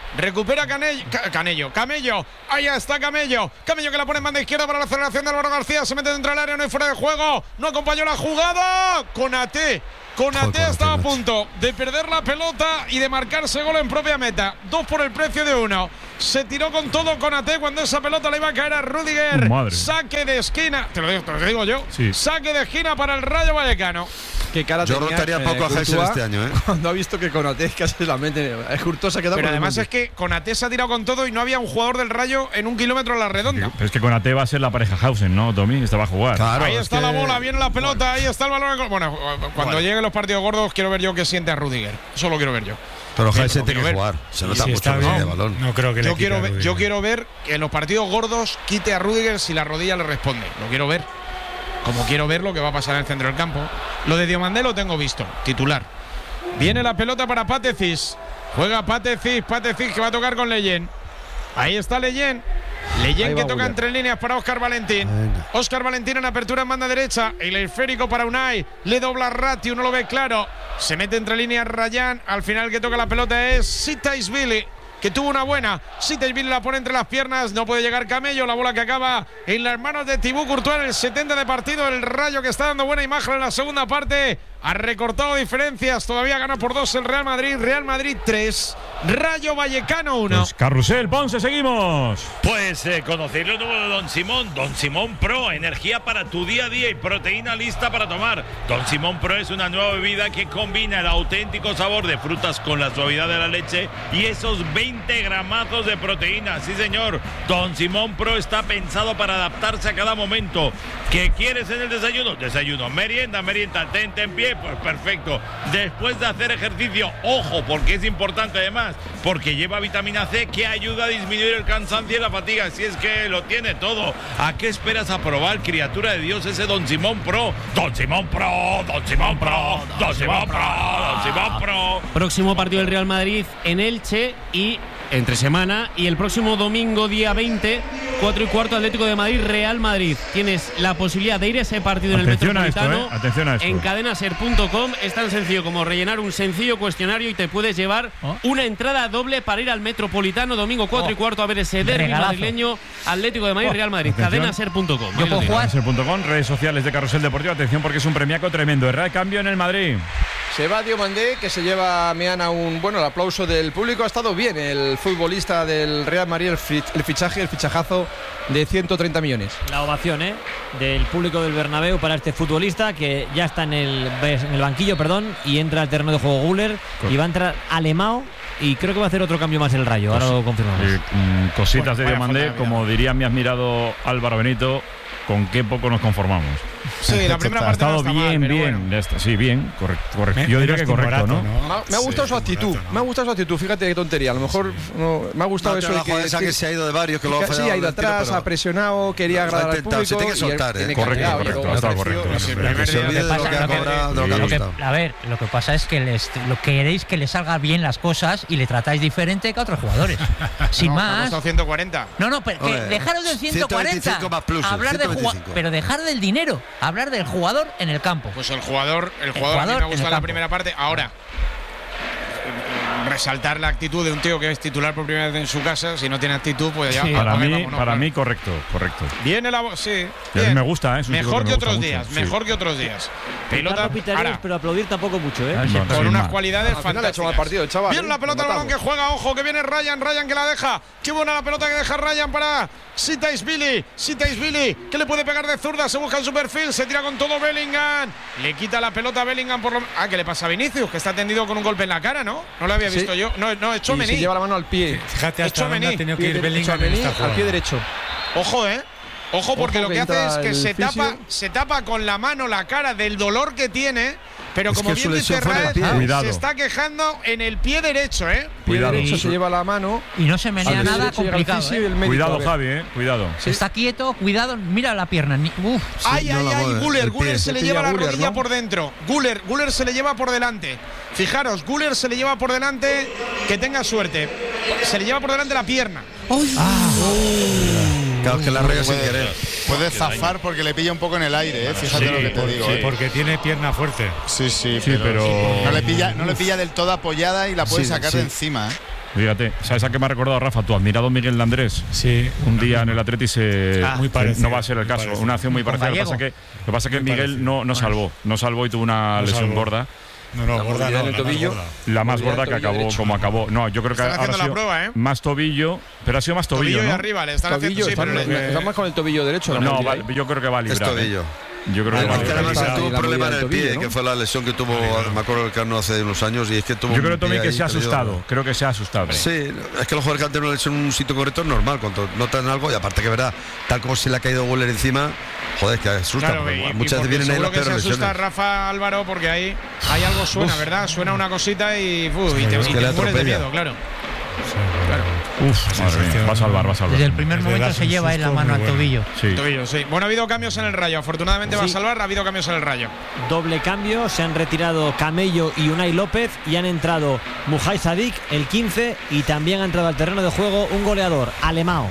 Recupera Canello, Canello, Camello. Ahí está Camello. Camello que la pone en banda izquierda para la aceleración de Álvaro García. Se mete dentro del área, no hay fuera de juego. No acompañó la jugada. Konaté. Konaté estaba a punto de perder la pelota y de marcarse gol en propia meta. Dos por el precio de uno. Se tiró con todo Konaté cuando esa pelota le iba a caer a Rüdiger. Madre. Saque de esquina. Te lo digo, te lo digo yo. Sí. Saque de esquina para el Rayo Vallecano. Qué cara Yo tenía, rotaría eh, poco a Heisen Courtois este año, ¿eh? Cuando ha visto que Konaté casi la mente. Es Courtois se ha quedado Pero con el además mundo. es que Konaté se ha tirado con todo y no había un jugador del Rayo en un kilómetro a la redonda. Pero es que Konaté va a ser la pareja Hausen, ¿no, Tommy? Esta va a jugar. Claro, ahí es está que- la bola, viene la pelota, ahí está el balón. Bueno, cuando Bueno. lleguen los partidos gordos, quiero ver yo qué siente a Rüdiger. Eso lo quiero ver yo. Pero Sí, Heisen pero tiene que quiero ver. jugar. Se nota Si mucho está que bien, tiene balón. no creo que le Yo quite quiero, a ver, Rüdiger. yo quiero ver que en los partidos gordos quite a Rüdiger si la rodilla le responde. Lo quiero ver. Como quiero ver lo que va a pasar en el centro del campo. Lo de Diomandé lo tengo visto, titular. Viene la pelota para Patecis. Juega Patecis, Patecis que va a tocar con Leyen. Ahí está Leyen. Leyen Ahí que va toca Guller. entre líneas para Óscar Valentín. Venga. Óscar Valentín en apertura en banda derecha. El esférico para Unai. Le dobla Ratti, uno lo ve claro. Se mete entre líneas Rayán. Al final que toca la pelota es Sitaisvili, que tuvo una buena. Sitaisvili la pone entre las piernas. No puede llegar Camello. La bola que acaba en las manos de Thibaut Courtois en el setenta de partido. El Rayo que está dando buena imagen en la segunda parte. Ha recortado diferencias. Todavía gana por dos el Real Madrid. Real Madrid tres. Rayo Vallecano uno. Pues Carrusel, Ponce, seguimos. Pues eh, conocer lo nuevo de Don Simón. Don Simón Pro, energía para tu día a día y proteína lista para tomar. Don Simón Pro es una nueva bebida que combina el auténtico sabor de frutas con la suavidad de la leche y esos veinte gramazos de proteína. Sí, señor. Don Simón Pro está pensado para adaptarse a cada momento. ¿Qué quieres en el desayuno? Desayuno. Merienda, merienda. Tente en pie. Pues perfecto. Después de hacer ejercicio, ojo, porque es importante además, porque lleva vitamina C que ayuda a disminuir el cansancio y la fatiga. Si es que lo tiene todo. ¿A qué esperas a probar, criatura de Dios, ese Don Simón Pro? Don Simón Pro, Don Simón Pro, Don Simón Pro, Don Simón Pro. Próximo partido del Real Madrid en Elche y entre semana. Y el próximo domingo, día veinte, cuatro y cuarto, Atlético de Madrid, Real Madrid. Tienes la posibilidad de ir a ese partido en el Atención a esto, Metropolitano. ¿eh? Atención a esto. En cadenaser punto com es tan sencillo como rellenar un sencillo cuestionario y te puedes llevar Oh. una entrada doble para ir al Metropolitano domingo cuatro y Oh. cuarto a ver ese derbi Regalazo. madrileño, Atlético de Madrid, Oh. Real Madrid. Atención. cadenaser punto com. Yo puedo jugar. Carrusel punto com, redes sociales de Carrusel Deportivo. Atención porque es un premiaco tremendo. Erra de cambio en el Madrid. Se va Diomandé, que se lleva a Meana un bueno, el aplauso del público. Ha estado bien el futbolista del Real Madrid, el, fi- el fichaje, el fichajazo de ciento treinta millones. La ovación, ¿eh? Del público del Bernabéu para este futbolista que ya está en el, en el banquillo, perdón, y entra al terreno de juego Guller y va a entrar Alemão y creo que va a hacer otro cambio más el Rayo. Ahora lo confirmamos. Eh, mm, cositas Bueno, de vaya Diomandé, falta de como diría mi admirado Álvaro Benito, con qué poco nos conformamos. Sí, la primera Ha parte no estado está bien, mal, pero bien. bueno. ya está, sí, bien, correcto. correcto. Me- Yo diría menos que correcto, Timorato, ¿no? Me ha, me ha Sí, gustado su actitud. Timorato, ¿no? Me ha gustado su actitud. Fíjate qué tontería. A lo mejor no, me ha gustado No, eso pero de la jugada esa que se ha ido de varios, que lo ha sí, fallado ha ido el tiro, atrás, pero- ha presionado, quería Lo ha agradar al intentado, se público. tiene que y él soltar, ¿eh? tiene que Correcto, apoyar, y correcto, luego ha estado ofreció- correcto. Sí, Sí, primer Que se día de olvide de lo pasa- que ha lo que- cobrado, de lo que ha Lo que- costado. a ver, lo que pasa es que les, lo queréis que le salga bien las cosas y le tratáis diferente que a otros jugadores. Sin No, me ha más. costado ciento cuarenta. No, no, pero que Hombre, dejaros del ciento cuarenta. ciento veinticinco más pluses, hablar del ciento jugua- veinticinco. pero dejar del dinero, hablar del jugador en el campo. Pues el jugador, el jugador, a mí jugador me en gusta el la campo. primera parte. Ahora, resaltar la actitud de un tío que es titular por primera vez en su casa. Si no tiene actitud, pues ya. Sí. Para apague, mí, vámonos, para claro. mí correcto, correcto. Viene la. bo- Sí. Y a mí bien. me gusta, ¿eh? Es un chico Mejor me que gusta otros mucho, días. sí. Mejor que otros días. Pelota. Cantar pitarías, Ahora, pero aplaudir tampoco mucho, ¿eh? Bueno, con sin unas más. cualidades Al final ha hecho mal fantásticas. partido el chaval. Bien ¿eh? la pelota, el Lo balón que matamos. juega, ojo, que viene Ryan, Ryan que la deja. Qué buena la pelota que deja Ryan para Sitaisvili. Sitaisvili, que le puede pegar de zurda, se busca en su perfil, se tira con todo Bellingham. Le quita la pelota a Bellingham por lo. Ah, que le pasa a Vinicius, que está tendido con un golpe en la cara, ¿no? No lo había Sí. visto yo. No, no, es Y Tchouaméni. se lleva la mano al pie. Fíjate hasta Tchouaméni, dónde ha tenido que Pie ir de- Bellingham en Tchouaméni esta al jugada. pie derecho. Ojo, ¿eh? Ojo, porque Ojo, lo que que hace es entra que el se fisio. tapa, se tapa con la mano la cara del dolor que tiene. Pero Es como que su bien dice lesión fue en el Raed, pie. Cuidado. se está quejando en el pie derecho, ¿eh? Pie Cuidado. derecho se lleva la mano. Y no se menea al pie nada derecho llega el complicado. fisio ¿eh? y el médico, Cuidado, a ver. Javi, ¿eh? Cuidado. Está quieto, cuidado, mira la pierna. ni- Uf. Ay, no ay, la ay, mueve, Guller, el Guller pie. se le Se lleva pilla la Guller, rodilla ¿no? por dentro. Guller, Guller se le lleva por delante. Fijaros, Guller se le lleva por delante. Que tenga suerte. Se le lleva por delante la pierna. Claro, es que la raya sin Puede, querer. puede zafar porque le pilla un poco en el aire, ¿eh? Fíjate Sí, lo que te por- digo. sí, ¿eh? Porque tiene pierna fuerte. Sí, sí, Sí, pero- no le pilla, no le pilla del todo apoyada y la puede Sí, sacar sí. de encima. ¿eh? Fíjate, ¿sabes a qué me ha recordado, Rafa? Tu admirado Miguel Landrés. Sí. Un día en el Atleti se. Ah, muy parecido, no va a ser el caso. parecido. Una acción muy parecida. Lo que pasa es que, lo que, pasa que Miguel parecido. no, no salvó. No salvó y tuvo una No lesión salvó. gorda. No, no, La gorda movilidad no, en el la más tobillo. gorda. La más Movilidad gorda que del tobillo acabó derecho. como acabó. No, yo creo que Están ahora haciendo ha la sido prueba, ¿eh? más tobillo, pero ha sido más tobillo, Tobillo y ¿no? arriba, le están Tobillo, haciendo. Sí, están, pero le- están más con el tobillo derecho. la No, movilidad. vale, yo creo que va a Es librar. ¿eh? tobillo. Yo creo que Ah, va a no, Es que librar. además la- tuvo un la problema en movilidad el del pie, tobillo, que ¿no? fue la lesión que tuvo, Sí, me acuerdo el Carno hace unos años, y es que tuvo Yo un creo, Tommy, pie que ahí se ha perdido. asustado. Creo que se ha asustado. Sí, es que los jugadores que han tenido una lesión en un sitio concreto es normal, cuando notan algo, y aparte que verá, tal como se le ha caído Guller encima, joder, que asusta. Claro, porque y- y muchas porque veces vienen ahí seguro las que se peores asusta lesiones. Rafa Álvaro porque ahí hay algo suena, ¿verdad? Suena una cosita y, uf, y te, es y que te le mueres de atropella. miedo, claro. Uf, madre mía, va a salvar, va a salvar. Desde el primer Desde momento das se un lleva ahí la susto mano muy al bueno. tobillo. Sí. Tobillo, sí. Bueno, ha habido cambios en el Rayo. Afortunadamente va a Sí. salvar, ha habido cambios en el Rayo. Doble cambio, se han retirado Camello y Unai López y han entrado Mujai Sadik, el quince, y también ha entrado al terreno de juego un goleador, Alemão.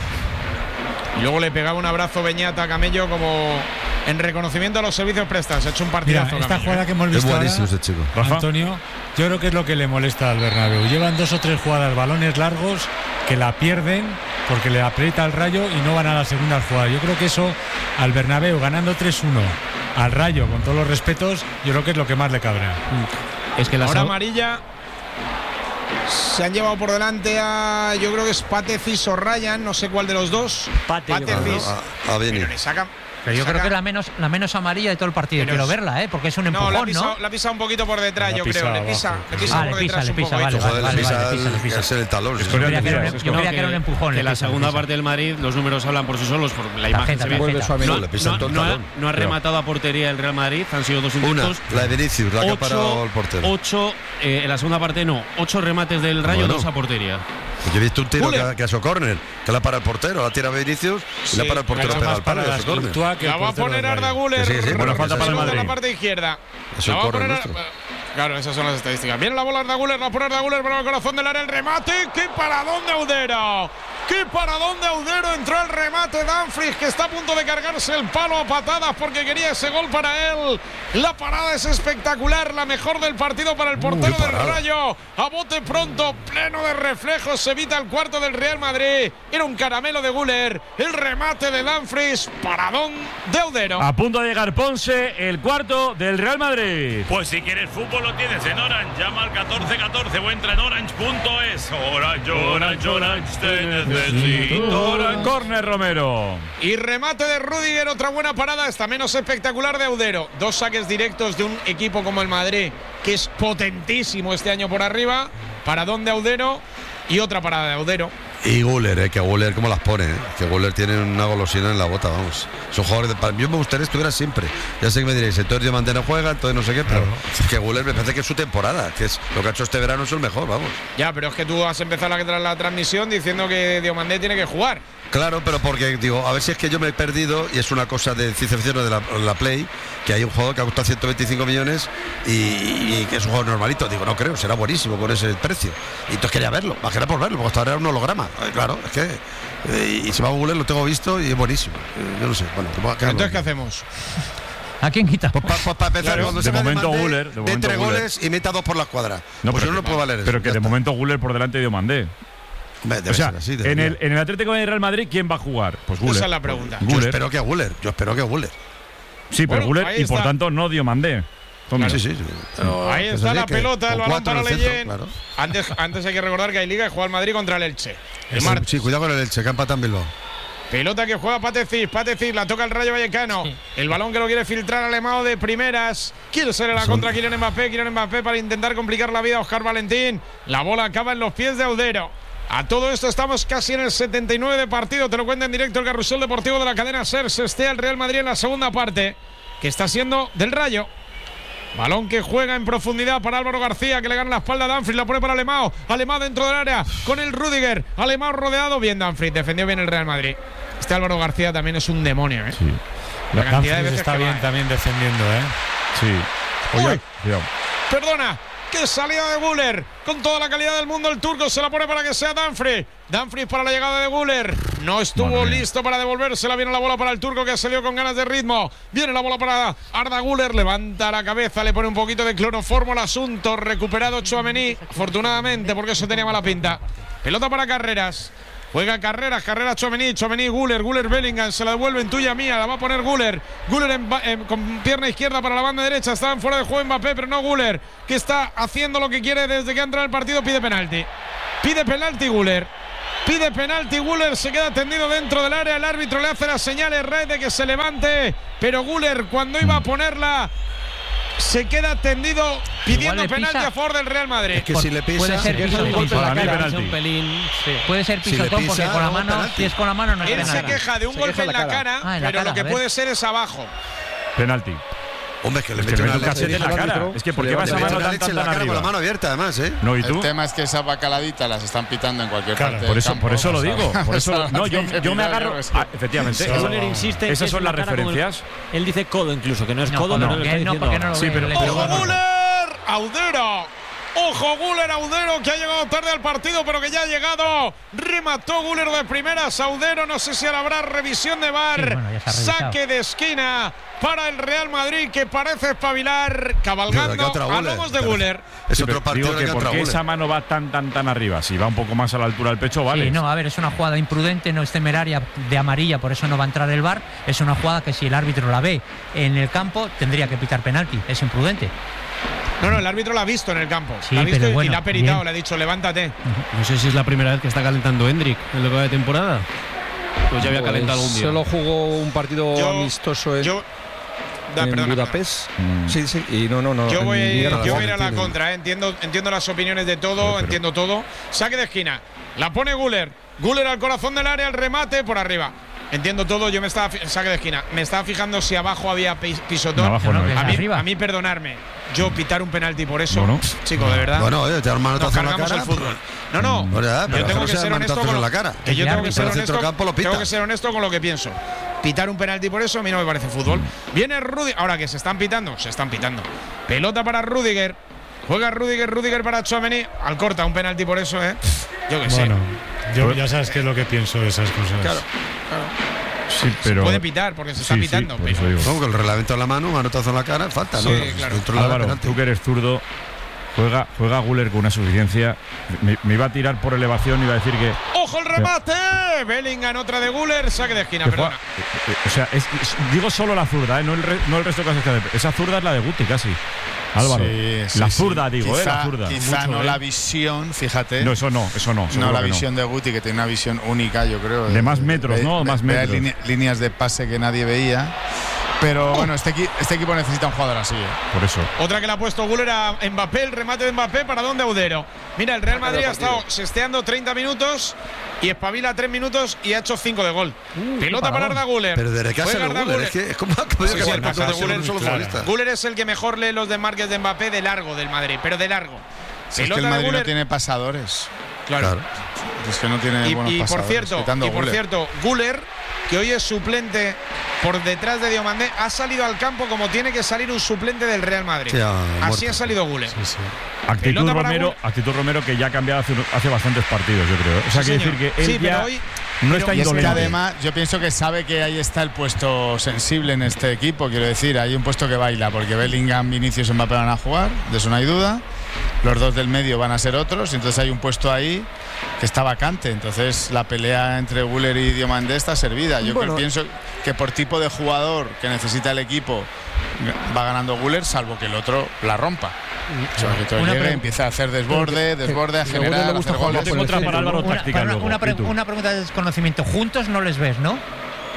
Y luego le pegaba un abrazo Beñata a Camello como en reconocimiento a los servicios prestados. Ha hecho un Mira, partidazo. esta Camello, jugada ¿eh? que hemos Es visto buenísimo ahora, ese chico. Rafa. Antonio, yo creo que es lo que le molesta al Bernabéu. Llevan dos o tres jugadas, balones largos, que la pierden porque le aprieta el Rayo y no van a la segunda jugada. Yo creo que eso al Bernabéu, ganando tres uno al Rayo, con todos los respetos, yo creo que es lo que más le cabrea. Es que la Ahora sal- amarilla. Se han llevado por delante a, yo creo que es Patecis o Ryan, no sé cuál de los dos. Pate, yo creo. Patecis. A, a Beni. Pero le sacan. Pero yo saca- creo que es la menos, la menos amarilla de todo el partido. Pero Quiero es- verla, ¿eh? Porque es un No, la ha empujón, pisado, ¿no? la ha pisado un poquito por detrás, La yo pisa creo. Le abajo, pisa, le sí. pisa Ah, por le pisa, detrás le un pisa, poco. vale, ¿eh? vale, Joder, vale, le pisa vale, le pisa, le el- pisa. es el talón. sí. Es Yo creía que era un, Es yo creía correcto. que era un empujón. Que le la pisa, le segunda pisa. parte del Madrid, los números hablan por sí solos, por la imagen Tarjeta, se ve. tarjeta. Vuelve suavemente. No, Le pisa no- todo el no ha, talón. no ha rematado a portería el Real Madrid, han sido dos Una, intentos. la de Vinicius, la que ha parado el portero. Ocho, eh, en la segunda parte no, ocho remates del Rayo, Bueno. dos a portería. Yo he visto un tiro que, Guller. ha- que ha hecho córner, que la para el portero, la tira Vinicius y la Sí, para el portero, pero pega Más al palo para y la hace córner. Courtois que el La va a portero poner del Arda Rayo. Güler. Sí, sí, sí, buena falta para el Segunda Madrid. en la parte izquierda. Es La el va a córner poner. nuestro. Claro, esas son las estadísticas. Viene la bola Arda Güler, la pone Arda Güler para el corazón del área, el remate. ¡Qué paradón de Audero! ¡Qué paradón de Audero! Entró el remate Dumfries, que está a punto de cargarse el palo a patadas porque quería ese gol para él. La parada es espectacular, la mejor del partido para el portero del Rayo. A bote pronto, pleno de reflejos, se evita el cuarto del Real Madrid. Era un caramelo de Güler. El remate de Dumfries, paradón de Audero. A punto de llegar Ponce, el cuarto del Real Madrid. Pues si quieres fútbol lo tienes en Orange, llama al catorce catorce o entra en orange punto es. Orange, Orange, Orange, te necesito. Orange. Corner Romero. Y remate de Rüdiger, otra buena parada, esta menos espectacular de Audero. Dos saques directos de un equipo como el Madrid, que es potentísimo este año por arriba. Paradón de Audero y otra parada de Audero. Y Güller, eh, que Güller cómo las pone, eh, que Güller tiene una golosina en la bota, vamos. Son jugadores de, para mí me gustaría que estuviera siempre. Ya sé que me diréis, entonces Diomandé no juega, entonces no sé qué, pero es que Güller me parece que es su temporada, que es lo que ha hecho este verano es el mejor, vamos. Ya, pero es que tú has empezado la, la transmisión diciendo que Diomandé tiene que jugar. Claro, pero porque digo, a ver si es que yo me he perdido y es una cosa de ciencia ficción de la, la Play, que hay un jugador que ha costado ciento veinticinco millones y, y que es un juego normalito. Digo, no creo, será buenísimo con ese precio. Y entonces quería verlo, más que nada por verlo, porque hasta ahora era un holograma. Eh, Claro, es que. eh, y si va a Google lo tengo visto y es buenísimo. Eh, yo no sé. Bueno, ¿qué puedo- qué hago? Entonces, ¿qué hacemos? ¿A quién quita? Pues para empezar, Claro, cuando de se me momento demande, Güler, de de momento entre Güler. goles y meta dos por la escuadra. No, pues pero yo no que- puedo valer eso. Pero que ya de está. momento Güler por delante de Diomandé. Debe O sea, ser así, en debería. el, en el Atlético de Real Madrid, ¿quién va a jugar? Pues Güler. Esa es la pregunta. Yo Güler. espero que a Güler. Yo espero que a Güler. Sí, pero Bueno, Güler ahí y por está. tanto no Diomandé. Tommy. Sí, sí, sí. Pero Ahí es está así la que pelota, el con balón cuatro para en el centro, Leyen. claro. Antes, antes hay que recordar que hay liga y juega el Madrid contra el Elche. El Sí, Mar- sí, cuidado con el Elche, que empata en Bilbao. Pelota que juega Patecis, Patecis la toca el Rayo Vallecano. El balón que lo quiere filtrar Alemão de primeras. Quiere ser en la contra Kylian Mbappé, Kylian Mbappé para intentar complicar la vida a Óscar Valentín. La bola acaba en los pies de Audero. A todo esto estamos casi en el setenta y nueve de partido. Te lo cuenta en directo el Carrusel Deportivo de la cadena SER. Se estea el Real Madrid en la segunda parte, que está siendo del Rayo. Balón que juega en profundidad para Álvaro García, que le gana la espalda a Dumfries, la pone para Alemão. Alemão dentro del área con el Rüdiger. Alemão rodeado, bien Dumfries, defendió bien el Real Madrid. Este Álvaro García también es un demonio, ¿eh? Sí. La cantidad de Dumfries veces está que bien va, ¿eh? también defendiendo, ¿eh? Sí. Uy. Oye, cuidado. Perdona, ¡Qué salida de Güler! Con toda la calidad del mundo, el turco se la pone para que sea Dumfries. Dumfries para la llegada de Güler. No estuvo listo para devolvérsela. Viene la bola para el turco, que salió con ganas de ritmo. Viene la bola para Arda Güler. Levanta la cabeza, le pone un poquito de cloroformo al asunto. Recuperado Tchouaméni, afortunadamente, porque eso tenía mala pinta. Pelota para Carreras. Juega Carreras, Carreras Tchouaméni, Tchouaméni, Güler, Güler, Bellingham, se la devuelve en tuya mía, la va a poner Güler. Güler en, en, con pierna izquierda para la banda derecha, estaban fuera de juego Mbappé, pero no Güler, que está haciendo lo que quiere desde que ha entrado el partido, pide penalti. Pide penalti Güler. Pide penalti Güler, se queda tendido dentro del área, el árbitro le hace la señal a Red de que se levante, pero Güler cuando iba a ponerla se queda tendido pidiendo penalti a favor del Real Madrid. Es que si le pisa, puede ser es pisotón, un golpe en la cara. penalti. Un pelín, sí. Puede ser Si le pisotón pisa, porque con la no, mano, penalti. si es con la mano no es Él penalti. se queja de un Se golpe queja en en la la cara, cara. Ah, en la pero cara, lo que a ver. puede ser es abajo. Penalti. Hombre, es que le Es que mete le una mete un cachete en la leche cara. árbitro, Es que se ¿por qué le vas va a a mano una tan, leche tan, en la tan cara con la arriba? mano abierta, además, ¿eh? No, ¿y El tú? tema es que esas bacaladitas las están pitando en cualquier Claro, parte Por del eso, campo. por eso lo O sea, digo. Por eso, esa no, yo, tiene que yo me pitar, agarro. es que- Ah, efectivamente. Eso- eso- Güler insiste en esas que son es las una cara como el- referencias. Él dice codo incluso, que no es No, codo, no, pero no, lo que está no, diciendo. porque no lo Sí, ve, pero- le- ¡Ojo Pero- Güler! ¡Audero! ¡Ojo Güler, Audero, que ha llegado tarde al partido, pero que ya ha llegado! Remató Güler de primeras. Audero, no sé si ahora habrá revisión de V A R. Sí, bueno, ya se ha revisado. Saque de esquina para el Real Madrid, que parece espabilar, Pero de cabalgando que otra a Güler. lomos de Güler. Es Sí, otro pero partido digo de que que por otra qué Güler. esa mano va tan tan tan arriba. Si va un poco más a la altura del pecho, vale. Sí, no, a ver, es una jugada imprudente, no es temeraria de amarilla, por eso no va a entrar el V A R. Es una jugada que si el árbitro la ve en el campo, tendría que pitar penalti. Es imprudente. No, no, el árbitro la ha visto en el campo. Sí, la ha visto pero y bueno, la ha peritado, bien. le ha dicho, levántate. No sé si es la primera vez que está calentando Hendrik en lo que va de temporada. Pues ya había Pues calentado algún día. Solo jugó un partido Yo- amistoso en, Yo, da, en perdona, Budapest. Mm. Sí, sí. Y no, no, no. Yo en voy, Liga no yo jugó. voy a ir a la contra, ¿eh? entiendo, entiendo las opiniones de todo, pero- entiendo todo. Saque de esquina, la pone Güler. Güler al corazón del área, el remate por arriba. Entiendo todo, yo me estaba fi- saque de esquina. Me estaba fijando si abajo había pi- pisotón. No, abajo no, que ¿eh? a, es mí, arriba. a mí perdonarme, yo pitar un penalti por eso, No, no. chico, de verdad. Bueno, oye, te da un Nos manotazo en la cargamos cara. el fútbol. No, no. Bueno, ya, pero yo tengo no que sean ser honesto manotazos con en lo, la cara. que yo El tengo que ser árbitro del honesto. centrocampo lo pita. Tengo que ser honesto con lo que pienso. Pitar un penalti por eso a mí no me parece fútbol. Viene Rudiger, ahora que se están pitando, se están pitando. Pelota para Rudiger. Juega Rudiger, Rudiger para Tchouaméni. Al corta un penalti por eso, ¿eh? Yo que sé. Bueno, yo ya sabes qué es lo que pienso de esas cosas. Claro, claro. Sí, pero. Puede pitar porque se está Sí, sí, pitando. por pero eso digo. Como que el reglamento en la mano, manotazo en la cara, falta, Sí, ¿no? claro. Dentro de la Álvaro, penalti. tú que eres zurdo, juega, juega Güler con una suficiencia. Me, me iba a tirar por elevación y iba a decir que. ¡Ojo el remate! Bellingham, otra de Güler. Saque de esquina, que perdona. juega- eh, eh, o sea, es- es- digo solo la zurda, ¿eh? no, el re- no el resto de cosas que hace. Esa zurda es la de Guti casi. Álvaro. Sí, sí, la sí. zurda, digo, quizá, ¿eh? La zurda. Quizá Mucho, no ¿eh? la visión, fíjate. No, eso no, eso no. No seguro la que visión de Guti, que tiene una visión única, yo creo. De más metros, ¿no? Más ve metros. line- líneas de pase que nadie veía. Pero bueno, este, equi- este equipo necesita un jugador así. ¿eh? Por eso. Otra que le ha puesto Güler a Mbappé, el remate de Mbappé, ¿para dónde Audero? Mira, el Real Madrid ha estado sesteando treinta minutos y espabila tres minutos y ha hecho cinco de gol. Pelota para Arda Güler. Pero desde que ha Juega salido Arda Güler, es que es como ha podido Sí, que sí, sea el paso de un Güler, solo claro. futbolista. Güler es el que mejor lee los desmarques de Mbappé de largo del Madrid, pero de largo. Si es que Pelota el de Madrid no Güler. tiene pasadores. Claro. Claro. Es que no tiene Y, buenos y por pasadores, cierto, quitando y por Güler. cierto, Güler, que hoy es suplente por detrás de Diomandé, ha salido al campo como tiene que salir un suplente del Real Madrid. Sí, ha Así muerto. ha salido Güler. Actitud Pelota para Romero, Güler. actitud Romero que ya ha cambiado hace, hace bastantes partidos, yo creo. O sea, Sí, quiere señor. decir que él Sí, pero ya hoy- no pero- está Y es que indolente. además yo pienso que sabe que ahí está el puesto sensible en este equipo. Quiero decir, hay un puesto que baila, porque Bellingham, Vinicius y Mbappé van a jugar, de eso no hay duda. Los dos del medio van a ser otros, y entonces hay un puesto ahí que está vacante. Entonces la pelea entre Güler y Diomandé está servida. Yo Bueno. creo- pienso que por tipo de jugador que necesita el equipo va ganando Güler, salvo que el otro la rompa. O sea, que todo Una llegue, pre- empieza a hacer desborde, desborde, a que a Güler generar, le a gusta hacer jugar goles. por Tengo el otra centro, para Álvaro ¿no? Una, táctica para- luego. una pre- ¿Y tú? una pregunta de desconocimiento. Juntos no les ves, ¿no?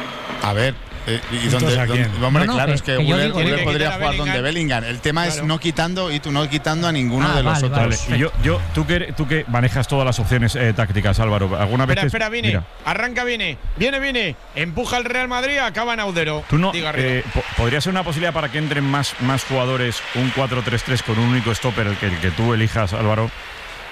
A ver, eh, ¿y ¿Juntos dónde, a quién? dónde- hombre, No, no, claro, que- es que que yo Güler, digo- Güler Tiene que podría quitar a jugar donde Bellingham. Bellingham. El tema es Claro. no quitando y tú no quitando a ninguno Ah, de los vale, otros. vale. Vale, y yo, yo, tú que, tú que manejas todas las opciones eh, tácticas, Álvaro, ¿alguna vez? Espera, espera, Vini. Mira, Arranca Vini. Viene Vini. Empuja el Real Madrid, acaba en Audero. tú no, Diga arriba. eh, po- ¿podría ser una posibilidad para que entren más, más jugadores, un cuatro tres tres con un único stopper, el que, el que tú elijas, Álvaro?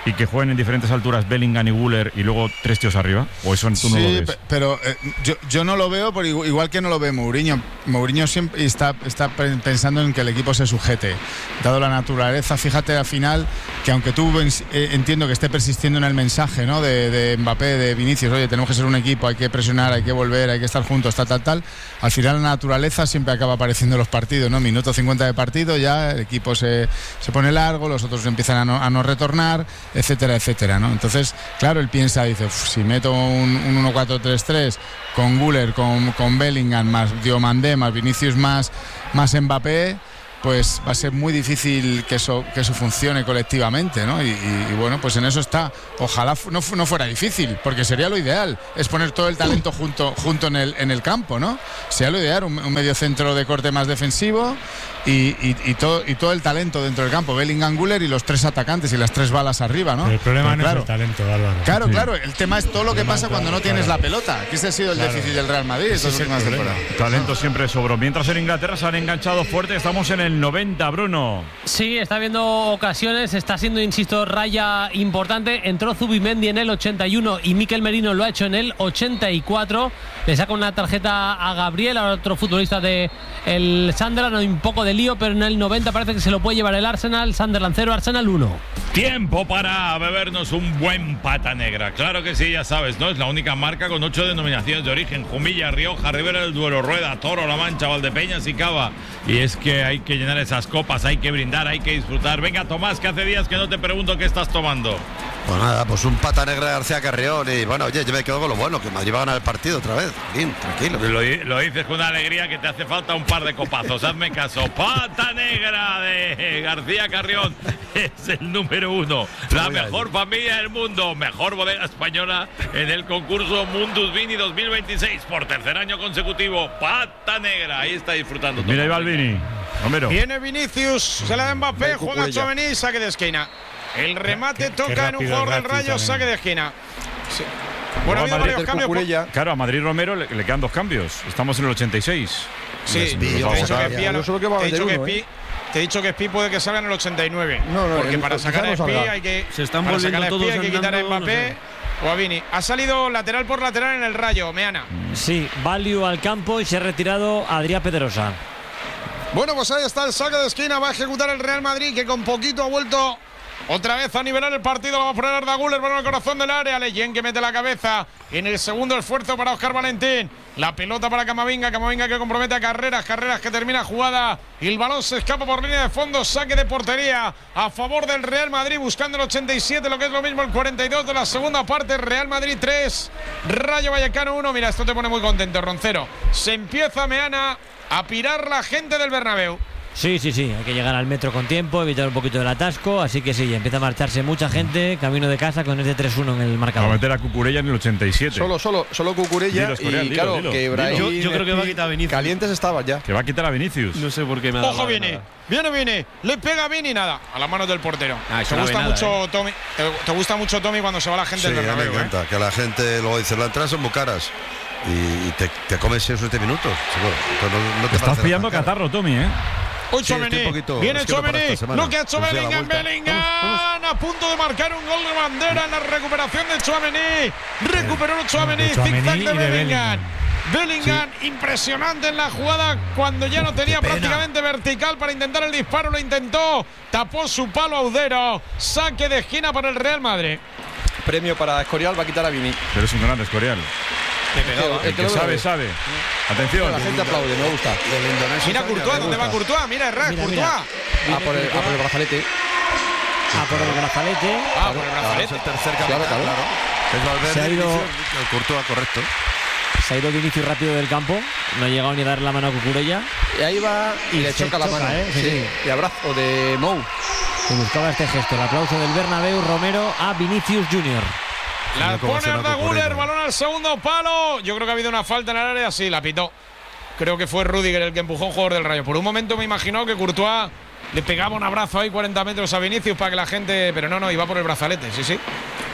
y que jueguen en diferentes alturas Bellingham y Güler y luego tres tíos arriba? ¿O eso tú no sí, lo ves? Pero eh, yo, yo no lo veo, por igual, igual que no lo ve Mourinho. Mourinho siempre está, está pensando en que el equipo se sujete. Dado la naturaleza, fíjate al final que aunque tú eh, entiendo que esté persistiendo en el mensaje, ¿no? de, de Mbappé, de Vinicius, oye, tenemos que ser un equipo, hay que presionar, hay que volver, hay que estar juntos, tal, tal, tal. Al final la naturaleza siempre acaba apareciendo en los partidos, ¿no? Minuto cincuenta de partido, ya el equipo se, se pone largo, los otros empiezan a no, a no retornar, etcétera, etcétera, ¿no? Entonces, claro, él piensa, dice, si meto un, un uno cuatro tres tres con Güler, con, con Bellingham, más Diomandé, más Vinicius, más, más Mbappé, pues va a ser muy difícil que eso, que eso funcione colectivamente, ¿no? Y, y, y bueno, pues en eso está. Ojalá no, no fuera difícil, porque sería lo ideal, es poner todo el talento junto, junto en, el, en el campo, ¿no? Sería lo ideal, un, un medio centro de corte más defensivo y, y, y, todo, y todo el talento dentro del campo, Bellingham, Güler y los tres atacantes y las tres balas arriba, ¿no? Pero el problema Pero no claro, es el talento, Álvaro. Claro, Sí. claro, el tema es todo lo que pasa cuando no tienes claro. la pelota, que ese ha sido el Claro. déficit del Real Madrid estas Ese es el últimas problema. temporadas. Talento siempre sobró. Mientras en Inglaterra se han enganchado fuerte, estamos en el noventa, Bruno. Sí, está habiendo ocasiones, está siendo, insisto, raya importante. Entró Zubimendi en el ochenta y uno y Mikel Merino lo ha hecho en el ochenta y cuatro. Le saca una tarjeta a Gabriel, a otro futbolista de el Sunderland. Hay un poco de lío, pero en el noventa parece que se lo puede llevar el Arsenal. Sunderland cero, Arsenal uno. Tiempo para bebernos un buen pata negra. Claro que sí, ya sabes, ¿no? Es la única marca con ocho denominaciones de origen: Jumilla, Rioja, Ribera del Duero, Rueda, Toro, La Mancha, Valdepeñas y Cava. Y es que hay que llenar esas copas, hay que brindar, hay que disfrutar. Venga, Tomás, que hace días que no te pregunto qué estás tomando. Pues nada, pues un pata negra de García Carrión. Y bueno, oye, yo me quedo con lo bueno, que Madrid va a ganar el partido otra vez. Bien, tranquilo. Lo, lo dices con una alegría que te hace falta un par de copazos. Hazme caso. Pata negra de García Carrión es el número uno. La mejor familia del mundo. Mejor bodega española en el concurso Mundus Vini dos mil veintiséis. Por tercer año consecutivo. Pata negra. Ahí está disfrutando. Mira, ahí va el Vini. Romero. Viene Vinicius, se la da Mbappé, juega Tchouaméni, saque de esquina. El remate Qué- toca qué en un rápido jugador el del Rati Rayo, también. saque de esquina. Sí. Bueno, ha habido Luego a Madrid, varios cambios. por- Claro, a Madrid Romero le, le quedan dos cambios. Estamos en el ochenta y seis. Sí, Les- te les he vamos dicho a que dar. Espí, a lo- Yo solo que va a te he dicho vender que uno, Espí- te he dicho que Espí puede que salga en el ochenta y nueve. No, no, porque el- para quizá sacar a no Espí salga. hay que, Se están para volviendo sacar a Espí todos hay que quitar a andando, Mbappé no o a Vini. Ha salido lateral por lateral en el Rayo, Meana. Sí, value al campo y se ha retirado Adrián Pedrosa. Bueno, pues ahí está el saque de esquina. Va a ejecutar el Real Madrid, que con poquito ha vuelto otra vez a nivelar el partido. Lo va a poner Arda Güler para el corazón del área. Leyen que mete la cabeza en el segundo esfuerzo para Óscar Valentín. La pelota para Camavinga. Camavinga que compromete a Carreras. Carreras que termina jugada. Y el balón se escapa por línea de fondo. Saque de portería a favor del Real Madrid. Buscando el ochenta y siete, lo que es lo mismo el cuarenta y dos de la segunda parte. Real Madrid tres, Rayo Vallecano uno. Mira, esto te pone muy contento, Roncero. Se empieza, Meana, a pirar la gente del Bernabéu. Sí, sí, sí, hay que llegar al metro con tiempo, evitar un poquito del atasco, así que sí, empieza a marcharse mucha gente camino de casa con este tres uno en el Va a marcador. meter a Cucurella en el ochenta y siete. Solo, solo, solo Cucurella. Dilo, Escorial, y dilo, claro, dilo, que dilo. Ibrahim. Yo- yo creo que va a Espi- quitar a Vinicius. Calientes estaban ya. Que va a quitar a Vinicius. No sé por qué me ha dado Ojo, la viene. nada. Viene, viene. Le pega a Vini, nada. A las manos del portero. Ah, eso te no gusta ve nada, mucho, Tommy. Te, te gusta mucho, Tommy, cuando se va la gente Sí, del a mí me Bernabéu, ¿eh? encanta. Que la gente luego dice, las entradas son muy caras. Y, y te, te comes seis o siete minutos. Seguro. Pues no, no te Estás parece pillando tan caro. catarro, Tommy, ¿eh? Hoy Sí, estoy Tchouaméni. un poquito- Viene es que no para Tchouaméni. esta semana. Lo que ha hecho Pues ya la Bellingham. vuelta. Bellingham a punto de marcar un gol de bandera en la recuperación de Tchouaméni. Recuperó Tchouaméni. De Tchouaméni Zigzag y de de Bellingham. Bellingham. Bellingham, impresionante en la jugada cuando ya no tenía prácticamente vertical para intentar el disparo. Lo intentó. Tapó su palo Audero. Saque de esquina para el Real Madrid. Premio para Escorial, va a quitar a Vini. Pero es un grande Escorial. El El que sabe, sabe. Atención. La gente aplaude, me gusta. Mira Courtois, ¿dónde va Courtois? Mira, Errás, Mira, Courtois. mira. A por el, a por el brazalete. A por el brazalete. Ah, por el Claro, es brazalete. el tercer capitán, Claro, claro. claro. Es Valverde, Se ha ido- Vinicius, Courtois, correcto. Se ha ido Vinicius rápido del campo, no ha llegado ni a dar la mano a Cucurella. Y ahí va y, Y le se choca la choca, mano. ¿eh? Sí, sí. Y abrazo de Mou. Que buscaba este gesto, el aplauso del Bernabéu, Romero a Vinicius junior La Mira cómo pone se va Arda Cucurella. Güler, balón al segundo palo. Yo creo que ha habido una falta en el área, sí, la pitó. Creo que fue Rüdiger el que empujó a un jugador del Rayo. Por un momento me imaginó que Courtois le pegaba un abrazo ahí cuarenta metros a Vinicius para que la gente… Pero no, no, iba por el brazalete, sí, sí.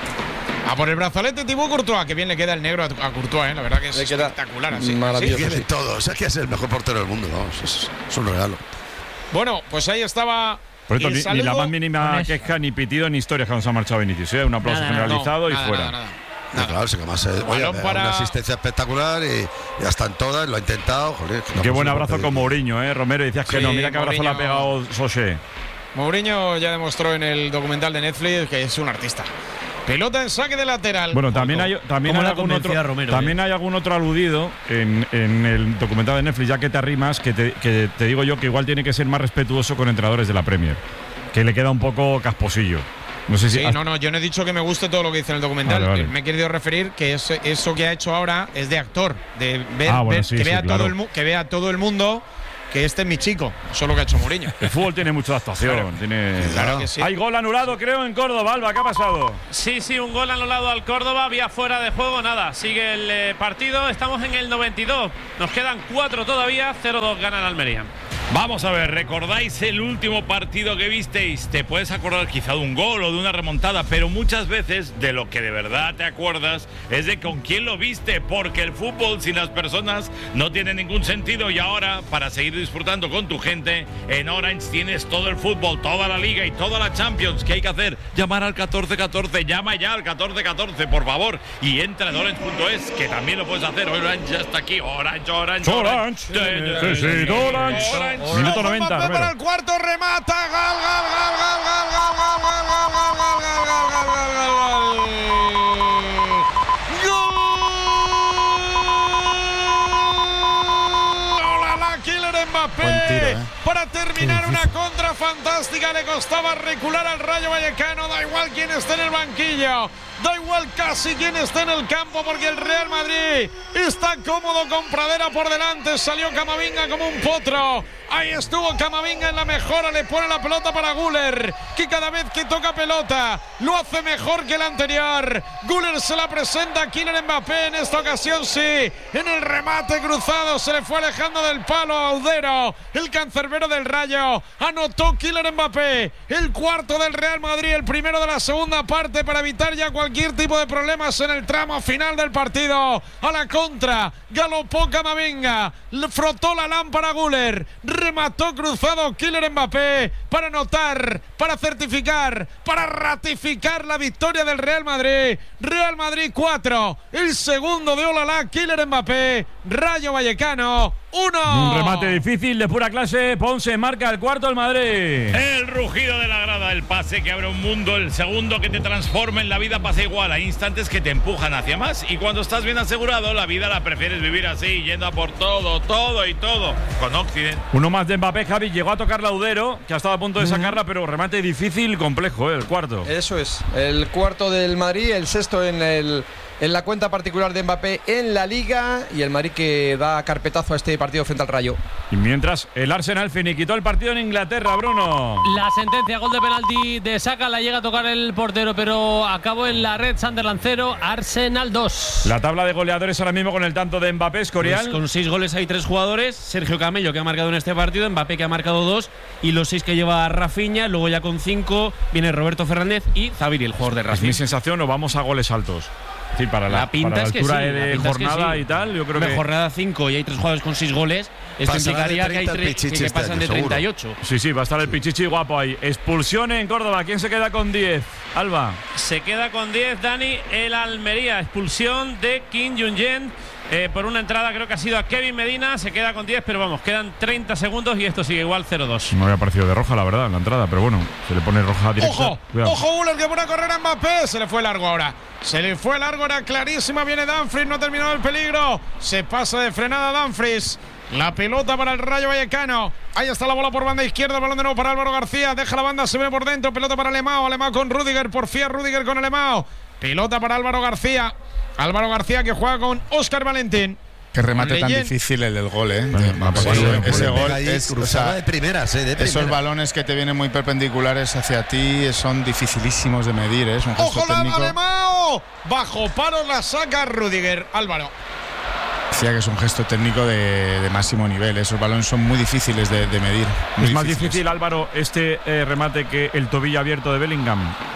A por el brazalete Thibaut Courtois, que bien le queda el negro a, a Courtois, ¿eh? La verdad que es Le queda espectacular así. maravilloso. Sí. Tiene todo. O sea, que es el mejor portero del mundo. Vamos, es, es un regalo. Bueno, pues ahí estaba Por esto, Y ni, saludo- ni la más mínima queja, ni pitido, ni historias cuando se ha marchado Vinicius. ¿eh? Un aplauso Nada, nada, generalizado no, y nada, fuera. nada, nada. No, claro, sí que más, eh, oye, Balón para- una asistencia espectacular y ya están todas, lo ha intentado. Joder, que no Qué buen hemos abrazo podido. con Mourinho, ¿eh? Romero, decías que Sí, no. Mira qué abrazo le ha Mourinho- pegado Sosé. Mourinho ya demostró en el documental de Netflix que es un artista. Pelota en saque de lateral. Bueno, también hay, también ¿Cómo hay la algún convencía otro, Romero, también eh? hay algún otro aludido en, en el documental de Netflix, ya que te arrimas, que te, que te digo yo que igual tiene que ser más respetuoso con entrenadores de la Premier, que le queda un poco casposillo. No sé si Sí, no, no, yo no he dicho que me guste todo lo que dice en el documental. Vale, vale. Me he querido referir que es- eso que ha hecho ahora es de actor, de ver, Ah, bueno, ver- sí, que, sí, vea claro. todo el, mu- que vea todo el mundo que este es mi chico. Eso es lo que ha hecho Mourinho. el fútbol tiene mucha actuación. Claro. Tiene, Claro que sí. Hay gol anulado, creo, en Córdoba. Alba, ¿qué ha pasado? Sí, sí, un gol anulado al Córdoba, vía fuera de juego, nada. Sigue el eh, partido, estamos en el noventa y dos. Nos quedan cuatro todavía, cero dos gana el Almería. Vamos a ver, ¿recordáis el último partido que visteis? Te puedes acordar quizá de un gol o de una remontada, pero muchas veces de lo que de verdad te acuerdas es de con quién lo viste, porque el fútbol sin las personas no tiene ningún sentido. Y ahora, para seguir disfrutando con tu gente, en Orange tienes todo el fútbol, toda la Liga y toda la Champions. ¿Qué hay que hacer? Llamar al catorce catorce, llama ya al catorce catorce, por favor, y entra en orange punto es, que también lo puedes hacer. Orange ya está aquí, Orange, Orange, Orange. Sí, sí, Orange. Orange. Minuto noventa, Mbappé Romero. para el cuarto, remata, gol, gol, gol, gol, gol, gol, gol, gol, gol, gol, gol, gol, gol, gol, gol, gol. ¡Hola, Kylian Mbappé! Buen tiro, ¿eh? Para terminar una contra fantástica, le costaba recular al Rayo Vallecano. Da igual quién esté en el banquillo, da igual casi quién esté en el campo, porque el Real Madrid está cómodo con Pradera por delante. Salió Camavinga como un potro. Ahí estuvo Camavinga en la mejora, le pone la pelota para Güler, que cada vez que toca pelota lo hace mejor que el anterior. Güler se la presenta a Kylian Mbappé, en esta ocasión sí, en el remate cruzado se le fue alejando del palo a Audero, el cancerbero del Rayo. Anotó Kylian Mbappé, el cuarto del Real Madrid, el primero de la segunda parte, para evitar ya cualquier tipo de problemas en el tramo final del partido. A la contra, galopó Camavinga, le frotó la lámpara Güler, remató cruzado Kylian Mbappé para anotar, para certificar, para ratificar la victoria del Real Madrid. Real Madrid cuatro, el segundo de Olalá, Kylian Mbappé. Rayo Vallecano uno. Un remate difícil de pura clase. Ponce marca el cuarto al Madrid. El rugido de la grada, el pase que abre un mundo, el segundo que te transforma en la vida pasa igual. Hay instantes que te empujan hacia más y cuando estás bien asegurado, la vida la prefieres vivir así, yendo a por todo, todo y todo. Con Occident. Uno más de Mbappé, Javi. Llegó a tocar Laudero, que ha estado a punto de sacarla, pero remate difícil, complejo, ¿eh? El cuarto. Eso es, el cuarto del Madrid, el sexto en el en la cuenta particular de Mbappé en la Liga, y el Madrid que da carpetazo a este partido frente al Rayo. Y mientras el Arsenal finiquitó el partido en Inglaterra, Bruno. La sentencia, gol de penalti de Saka, la llega a tocar el portero, pero acabó en la red. Sunderland cero, Arsenal dos. La tabla de goleadores ahora mismo con el tanto de Mbappé, Escorial. Pues con seis goles hay tres jugadores. Sergio Camello, que ha marcado en este partido, Mbappé, que ha marcado dos, y los seis que lleva Rafinha. Luego ya con cinco viene Roberto Fernández y Zaviri, el jugador de Es mi Racing. sensación, o vamos a goles altos. Sí, para la, La pinta para la es que altura sí, de la pinta es que jornada sí. y tal, yo creo Hombre, que… jornada cinco y hay tres jugadores con seis goles. Esto Pasará de implicaría que hay treinta el tres que, Pichichi que este pasan año, de seguro. treinta y ocho. Sí, sí, va a estar el Pichichi guapo ahí. Expulsión en Córdoba. ¿Quién se queda con diez? Alba. Se queda con diez, Dani, el Almería. Expulsión de Kim Jong-jen eh, por una entrada, creo que ha sido a Kevin Medina. Se queda con diez, pero vamos, quedan treinta segundos y esto sigue igual cero dos. No me había parecido de roja, la verdad, en la entrada, pero bueno, se le pone roja directa. Ojo, Cuidado. ojo Güler, que pone a correr a Mbappé. Se le fue largo ahora. Se le fue largo, era clarísima. Viene Dumfries, no ha terminado el peligro. Se pasa de frenada Dumfries. La pelota para el Rayo Vallecano. Ahí está la bola por banda izquierda. El balón de nuevo para Álvaro García. Deja la banda, se ve por dentro. Pelota para Alemão. Alemão con Rudiger. Porfía Rudiger con Alemão. Pelota para Álvaro García. Álvaro García que juega con Óscar Valentín. Qué remate tan Leyen- difícil el del gol, ¿eh? Bueno, Mbappé. sí, Ese- sí, ese Pega gol ahí, es, o cruzada sea, de primeras, eh, de esos primeras. balones que te vienen muy perpendiculares hacia ti son dificilísimos de medir, ¿eh? Es un gesto ¡Ojo la técnico. Alemão! Bajo paro la saca Rudiger. Álvaro. Decía que es un gesto técnico de, de máximo nivel. Esos balones son muy difíciles de, de medir. muy Es más difíciles. difícil, Álvaro, este eh, remate que el tobillo abierto de Bellingham.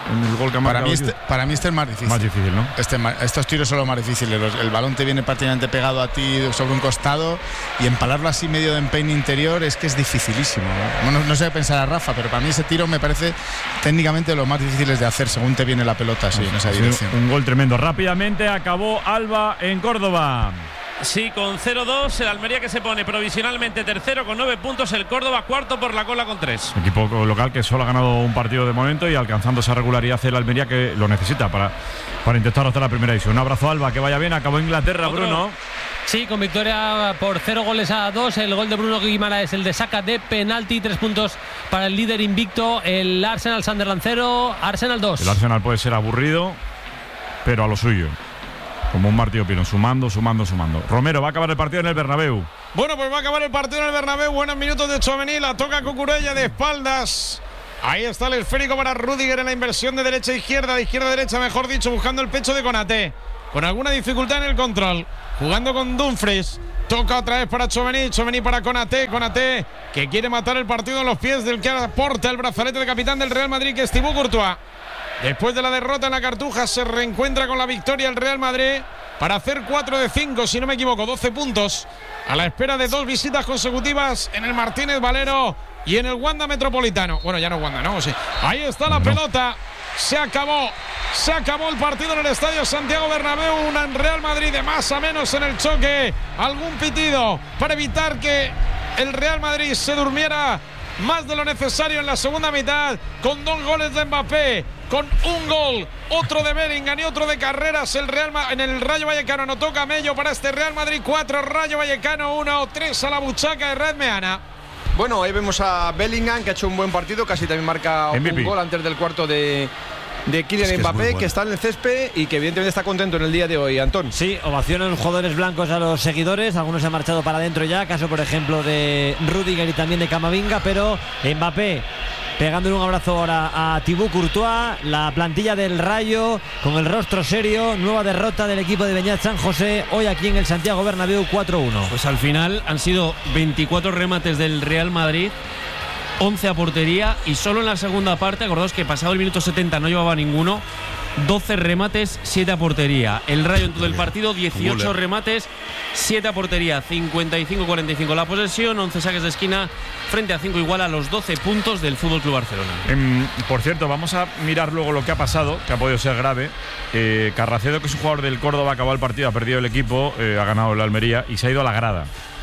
en el gol que ha Para marcado. mí, este, para mí este es más difícil. Más difícil, ¿no? Este, estos tiros son los más difíciles. Los, el balón te viene prácticamente pegado a ti sobre un costado y empalarlo así medio de empeine interior es que es dificilísimo. No, no, no sé qué pensar a Rafa, pero para mí ese tiro me parece técnicamente de los más difíciles de hacer según te viene la pelota así, en esa Sí, dirección. Un gol tremendo. Rápidamente acabó Alba en Córdoba. Sí, con cero dos, el Almería que se pone provisionalmente tercero con nueve puntos, el Córdoba cuarto por la cola con tres. Equipo local que solo ha ganado un partido de momento y alcanzando esa regularidad el Almería que lo necesita para, para intentar hasta la primera división. Un abrazo, Alba, que vaya bien. Acabó Inglaterra, Otro. Bruno. Sí, con victoria por cero goles a dos. El gol de Bruno Guimaraes, el de saca de penalti. Tres puntos para el líder invicto, el Arsenal Sunderland cero, Arsenal dos. El Arsenal puede ser aburrido, pero a lo suyo. Como un Martillo Pilón, sumando, sumando, sumando. Romero, va a acabar el partido en el Bernabéu. Bueno, pues va a acabar el partido en el Bernabéu. Buenos minutos de Tchouaméni, la toca Cucurella de espaldas. Ahí está el esférico para Rüdiger en la inversión de derecha a izquierda, de izquierda a derecha, mejor dicho, buscando el pecho de Konaté. Con alguna dificultad en el control. Jugando con Dumfries. Toca otra vez para Tchouaméni, Tchouaméni para Konaté, Konaté que quiere matar el partido en los pies del que aporta el brazalete de capitán del Real Madrid, que es Thibaut Courtois. Después de la derrota en la Cartuja se reencuentra con la victoria el Real Madrid para hacer cuatro de cinco, si no me equivoco, doce puntos, a la espera de dos visitas consecutivas en el Martínez Valero y en el Wanda Metropolitano. Bueno, ya no Wanda, ¿no? Sí. Ahí está la no. pelota, se acabó, se acabó el partido en el Estadio Santiago Bernabéu, un Real Madrid de más a menos en el choque, algún pitido para evitar que el Real Madrid se durmiera más de lo necesario en la segunda mitad, con dos goles de Mbappé, con un gol, otro de Bellingham y otro de Carreras. El Real Ma- en el Rayo Vallecano anotó Camello para este Real Madrid cuatro, Rayo Vallecano uno, tres a la buchaca de Red Meana. Bueno, ahí vemos a Bellingham, que ha hecho un buen partido, casi también marca M V P. un gol antes del cuarto de, de Kylian Es que es muy Mbappé, bueno. que está en el césped y que evidentemente está contento en el día de hoy, Antón. Sí, ovacionan los jugadores blancos a los seguidores. Algunos se han marchado para adentro ya. Caso, por ejemplo, de Rüdiger y también de Camavinga. Pero Mbappé pegándole un abrazo ahora a Thibaut Courtois. La plantilla del Rayo con el rostro serio. Nueva derrota del equipo de Beñat San José hoy aquí en el Santiago Bernabéu, cuatro uno. Pues al final han sido veinticuatro remates del Real Madrid, once a portería, y solo en la segunda parte, acordaos que pasado el minuto setenta no llevaba ninguno, doce remates, siete a portería. El Rayo en todo el partido, dieciocho remates, siete a portería, cincuenta y cinco cuarenta y cinco la posesión, once saques de esquina frente a cinco, igual a los doce puntos del F C Barcelona. Eh, por cierto, vamos a mirar luego lo que ha pasado, que ha podido ser grave. Eh, Carracedo, que es un jugador del Córdoba, acabó el partido, ha perdido el equipo, eh, ha ganado el Almería y se ha ido a la grada.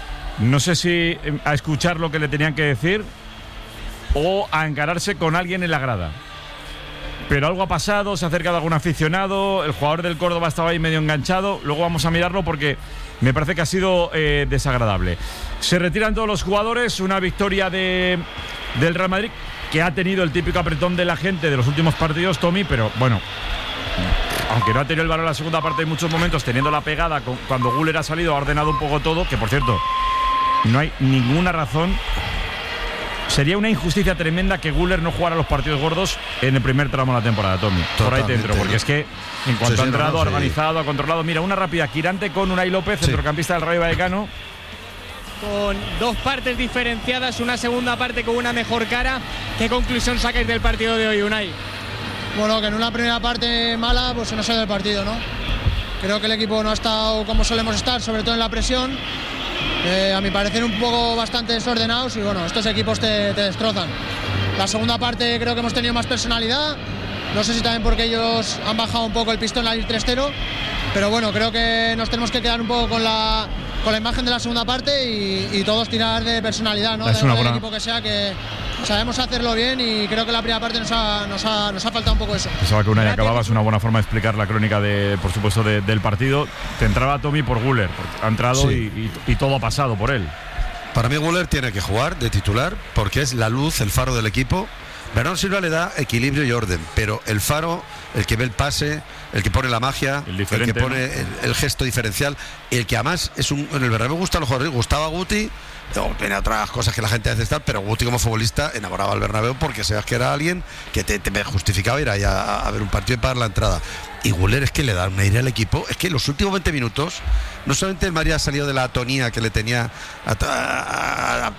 No sé si eh, a escuchar lo que le tenían que decir o a encararse con alguien en la grada. Pero algo ha pasado, se ha acercado algún aficionado, el jugador del Córdoba estaba ahí medio enganchado. Luego vamos a mirarlo porque me parece que ha sido eh, desagradable. Se retiran todos los jugadores, una victoria de, del Real Madrid que ha tenido el típico apretón de la gente de los últimos partidos, Tommy, pero bueno, aunque no ha tenido el balón en la segunda parte en muchos momentos, teniendo la pegada con, cuando Güler ha salido, ha ordenado un poco todo, que por cierto, no hay ninguna razón. Sería una injusticia tremenda que Güler no jugara los partidos gordos en el primer tramo de la temporada, Tommy. Por ahí dentro, porque es que en cuanto Sí, sí, ha entrado, no, no, ha sí. organizado, ha controlado. Mira, una rápida, Quirante con Unai López, Sí. centrocampista del Rayo Vallecano. Con dos partes diferenciadas, una segunda parte con una mejor cara. ¿Qué conclusión sacáis del partido de hoy, Unai? Bueno, que en una primera parte mala pues se nos ha ido el partido, ¿no? Creo que el equipo no ha estado como solemos estar, sobre todo en la presión. Eh, a mi parecer un poco bastante desordenados y bueno, estos equipos te, te destrozan. La segunda parte creo que hemos tenido más personalidad. No sé si también porque ellos han bajado un poco el pistón al ir tres cero. Pero bueno, creo que nos tenemos que quedar un poco con la, con la imagen de la segunda parte y, y todos tirar de personalidad, ¿no? Es De una del buena- equipo que sea, que sabemos hacerlo bien y creo que la primera parte nos ha, nos ha, nos ha faltado un poco eso. Pensaba que Unai acababa, es una buena forma de explicar la crónica, de, por supuesto, de- del partido. Te entraba Tommy por Güler, porque ha entrado Sí. y, y- y todo ha pasado por él. Para mí Güler tiene que jugar de titular porque es la luz, el faro del equipo. Bernardo Silva le da equilibrio y orden, pero el faro, el que ve el pase, el que pone la magia, el, diferente, que pone ¿no? el, el gesto diferencial, el que además es un, en el Bernabéu gusta a los jugadores, gustaba a Guti, luego tiene otras cosas que la gente hace estar, pero Guti como futbolista enamoraba al Bernabéu porque sabes que era alguien que te, te justificaba ir ahí a, a ver un partido y pagar la entrada. Y Güler es que le da un aire al equipo, es que los últimos veinte minutos, no solamente el Madrid ha salido de la atonía que le tenía a, a, a,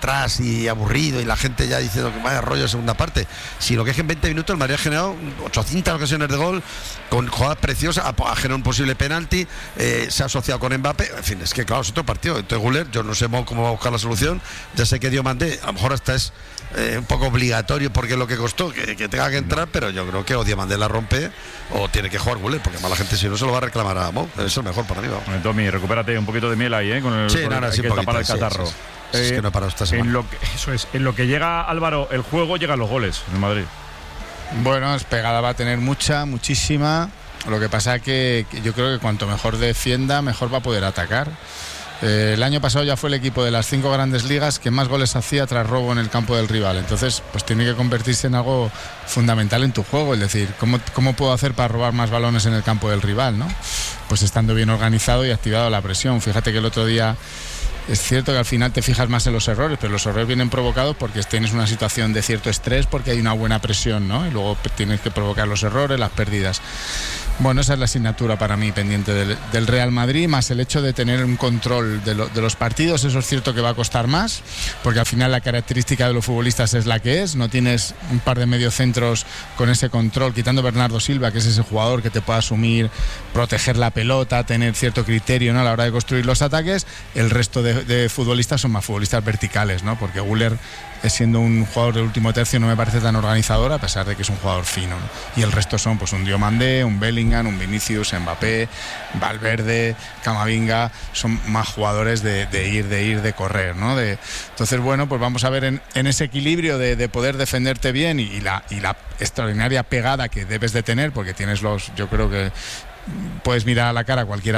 atrás y aburrido y la gente ya diciendo que vaya rollo segunda parte, sino que es que en veinte minutos el Madrid ha generado ochocientas ocasiones de gol, con jugadas preciosas, ha, ha generado un posible penalti, eh, se ha asociado con Mbappé, en fin, es que claro, es otro partido. Entonces Güler, yo no sé cómo va a buscar la solución, ya sé que Diomandé, a lo mejor hasta es eh, un poco obligatorio porque es lo que costó, que, que tenga que entrar, pero yo creo que o Diomandé la rompe o tiene que jugar Güler, porque más la gente si no se lo va a reclamar a Mo, es el mejor para mí. Bueno, Tommy, recupérate un poquito de miel ahí, ¿eh? Con el, sí, con nada, el, sí, que poquito, tapar el sí, catarro. sí, sí. Eh, es que no he parado esta semana. En lo que, eso es, en lo que llega Álvaro el juego, llegan los goles en Madrid. Bueno, es pegada va a tener mucha, muchísima. Lo que pasa que, que yo creo que cuanto mejor defienda, mejor va a poder atacar. Eh, el año pasado ya fue el equipo de las cinco grandes ligas que más goles hacía tras robo en el campo del rival. Entonces, pues tiene que convertirse en algo fundamental en tu juego. Es decir, ¿cómo, cómo puedo hacer para robar más balones en el campo del rival, ¿no? Pues estando bien organizado y activado la presión. Fíjate que el otro día es cierto que al final te fijas más en los errores, pero los errores vienen provocados porque tienes una situación de cierto estrés, porque hay una buena presión, ¿no? Y luego tienes que provocar los errores, las pérdidas. Bueno, esa es la asignatura para mí pendiente del, del Real Madrid, más el hecho de tener un control de, lo, de los partidos. Eso es cierto que va a costar más, porque al final la característica de los futbolistas es la que es. No tienes un par de mediocentros con ese control, quitando Bernardo Silva, que es ese jugador que te puede asumir, proteger la pelota, tener cierto criterio, ¿no?, a la hora de construir los ataques. El resto de, de futbolistas son más futbolistas verticales, ¿no? Porque Güler, siendo un jugador del último tercio, no me parece tan organizador, a pesar de que es un jugador fino, ¿no? Y el resto son pues un Diomandé, un Bellingham, un Vinicius, Mbappé, Valverde, Camavinga. Son más jugadores de, de ir, de ir, de correr, ¿no? De, entonces, bueno, pues vamos a ver en, en ese equilibrio de, de poder defenderte bien y, y, la, y la extraordinaria pegada que debes de tener, porque tienes los, yo creo que puedes mirar a la cara a cualquiera